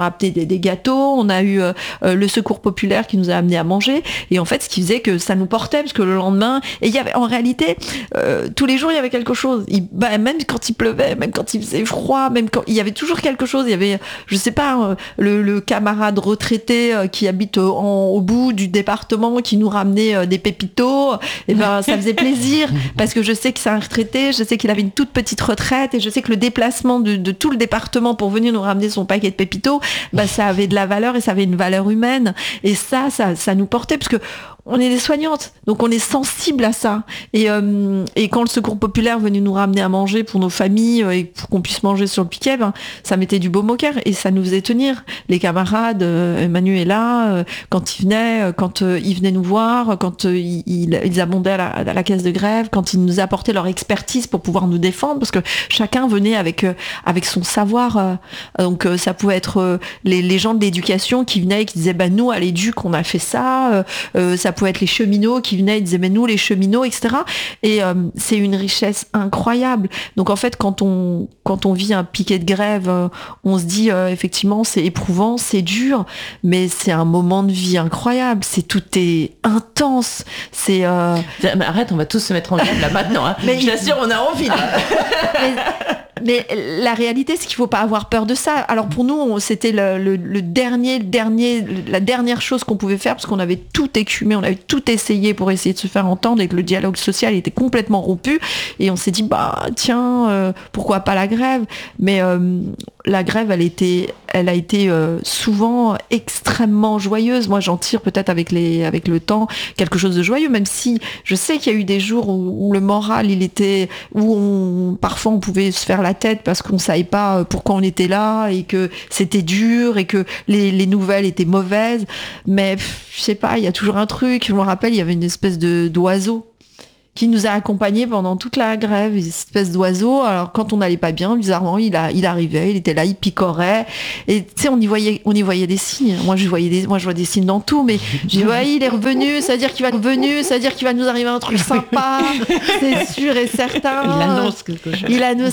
ramené des, des gâteaux, on a eu euh, le secours populaire qui nous a amené à manger. Et en fait, ce qui faisait que ça nous portait, parce que le lendemain, et il y avait en réalité, euh, tous les jours, il y avait quelque chose. Il, bah, même quand il pleuvait, même quand il faisait froid, même quand il y avait toujours quelque chose. Il y avait, je sais pas, le, le camarade retraité euh, qui habite au, en, au bout du département qui nous ramenait euh, des pépitos. Et ben, ça faisait plaisir parce que je sais que c'est un retraité, je sais qu'il avait une toute petite retraite et je sais que le déplacement de, de tout le département pour venir nous ramener son paquet de pépitos, bah, ça avait de la valeur et ça avait une valeur humaine. Et ça, ça, ça nous portait parce que on est des soignantes, donc on est sensible à ça. Et, euh, et quand le secours populaire venait nous ramener à manger pour nos familles et pour qu'on puisse manger sur le piquet, ben, ça mettait du baume au cœur et ça nous faisait tenir. Les camarades, euh, Manuela, euh, quand ils venaient, euh, quand euh, ils venaient nous voir, quand euh, ils, ils abondaient à la, à la caisse de grève, quand ils nous apportaient leur expertise pour pouvoir nous défendre, parce que chacun venait avec euh, avec son savoir. Euh, donc euh, ça pouvait être euh, les, les gens de l'éducation qui venaient et qui disaient, bah nous à l'éduc on a fait ça. Euh, euh, ça pouvait être les cheminots qui venaient et disaient, mais nous les cheminots, et cetera. Et euh, c'est une richesse incroyable. Donc en fait, quand on quand on vit un piquet de grève, euh, on se dit euh, effectivement c'est éprouvant, c'est dur, mais c'est un moment de vie incroyable. C'est tout est intense. C'est euh... mais arrête, on va tous se mettre en grève là maintenant. Hein. Mais je t'assure, on a envie. Là. mais, mais la réalité, c'est qu'il faut pas avoir peur de ça. Alors pour nous, on, c'était le, le, le dernier, le dernier, la dernière chose qu'on pouvait faire parce qu'on avait tout écumé, on avait tout essayé pour essayer de se faire entendre et que le dialogue social était complètement rompu. Et on s'est dit, bah tiens, euh, pourquoi pas la grève ? Mais euh, la grève, elle était, elle a été euh, souvent extrêmement joyeuse. Moi, j'en tire peut-être avec les, avec le temps quelque chose de joyeux, même si je sais qu'il y a eu des jours où, où le moral, il était, où on, parfois on pouvait se faire la tête parce qu'on savait pas pourquoi on était là et que c'était dur et que les, les nouvelles étaient mauvaises. Mais pff, je sais pas, il y a toujours un truc. Je me rappelle, il y avait une espèce de d'oiseau qui nous a accompagnés pendant toute la grève, une espèce d'oiseau. Alors quand on n'allait pas bien, bizarrement, il a, il arrivait, il était là, il picorait. Et tu sais, on y voyait, on y voyait des signes. Moi, je voyais des, moi, je vois des signes dans tout, mais je dis, ouais, il est revenu, ça veut dire qu'il va être revenu, ça veut dire qu'il va nous arriver un truc sympa, c'est sûr et certain. Il annonce quelque chose. Il annonce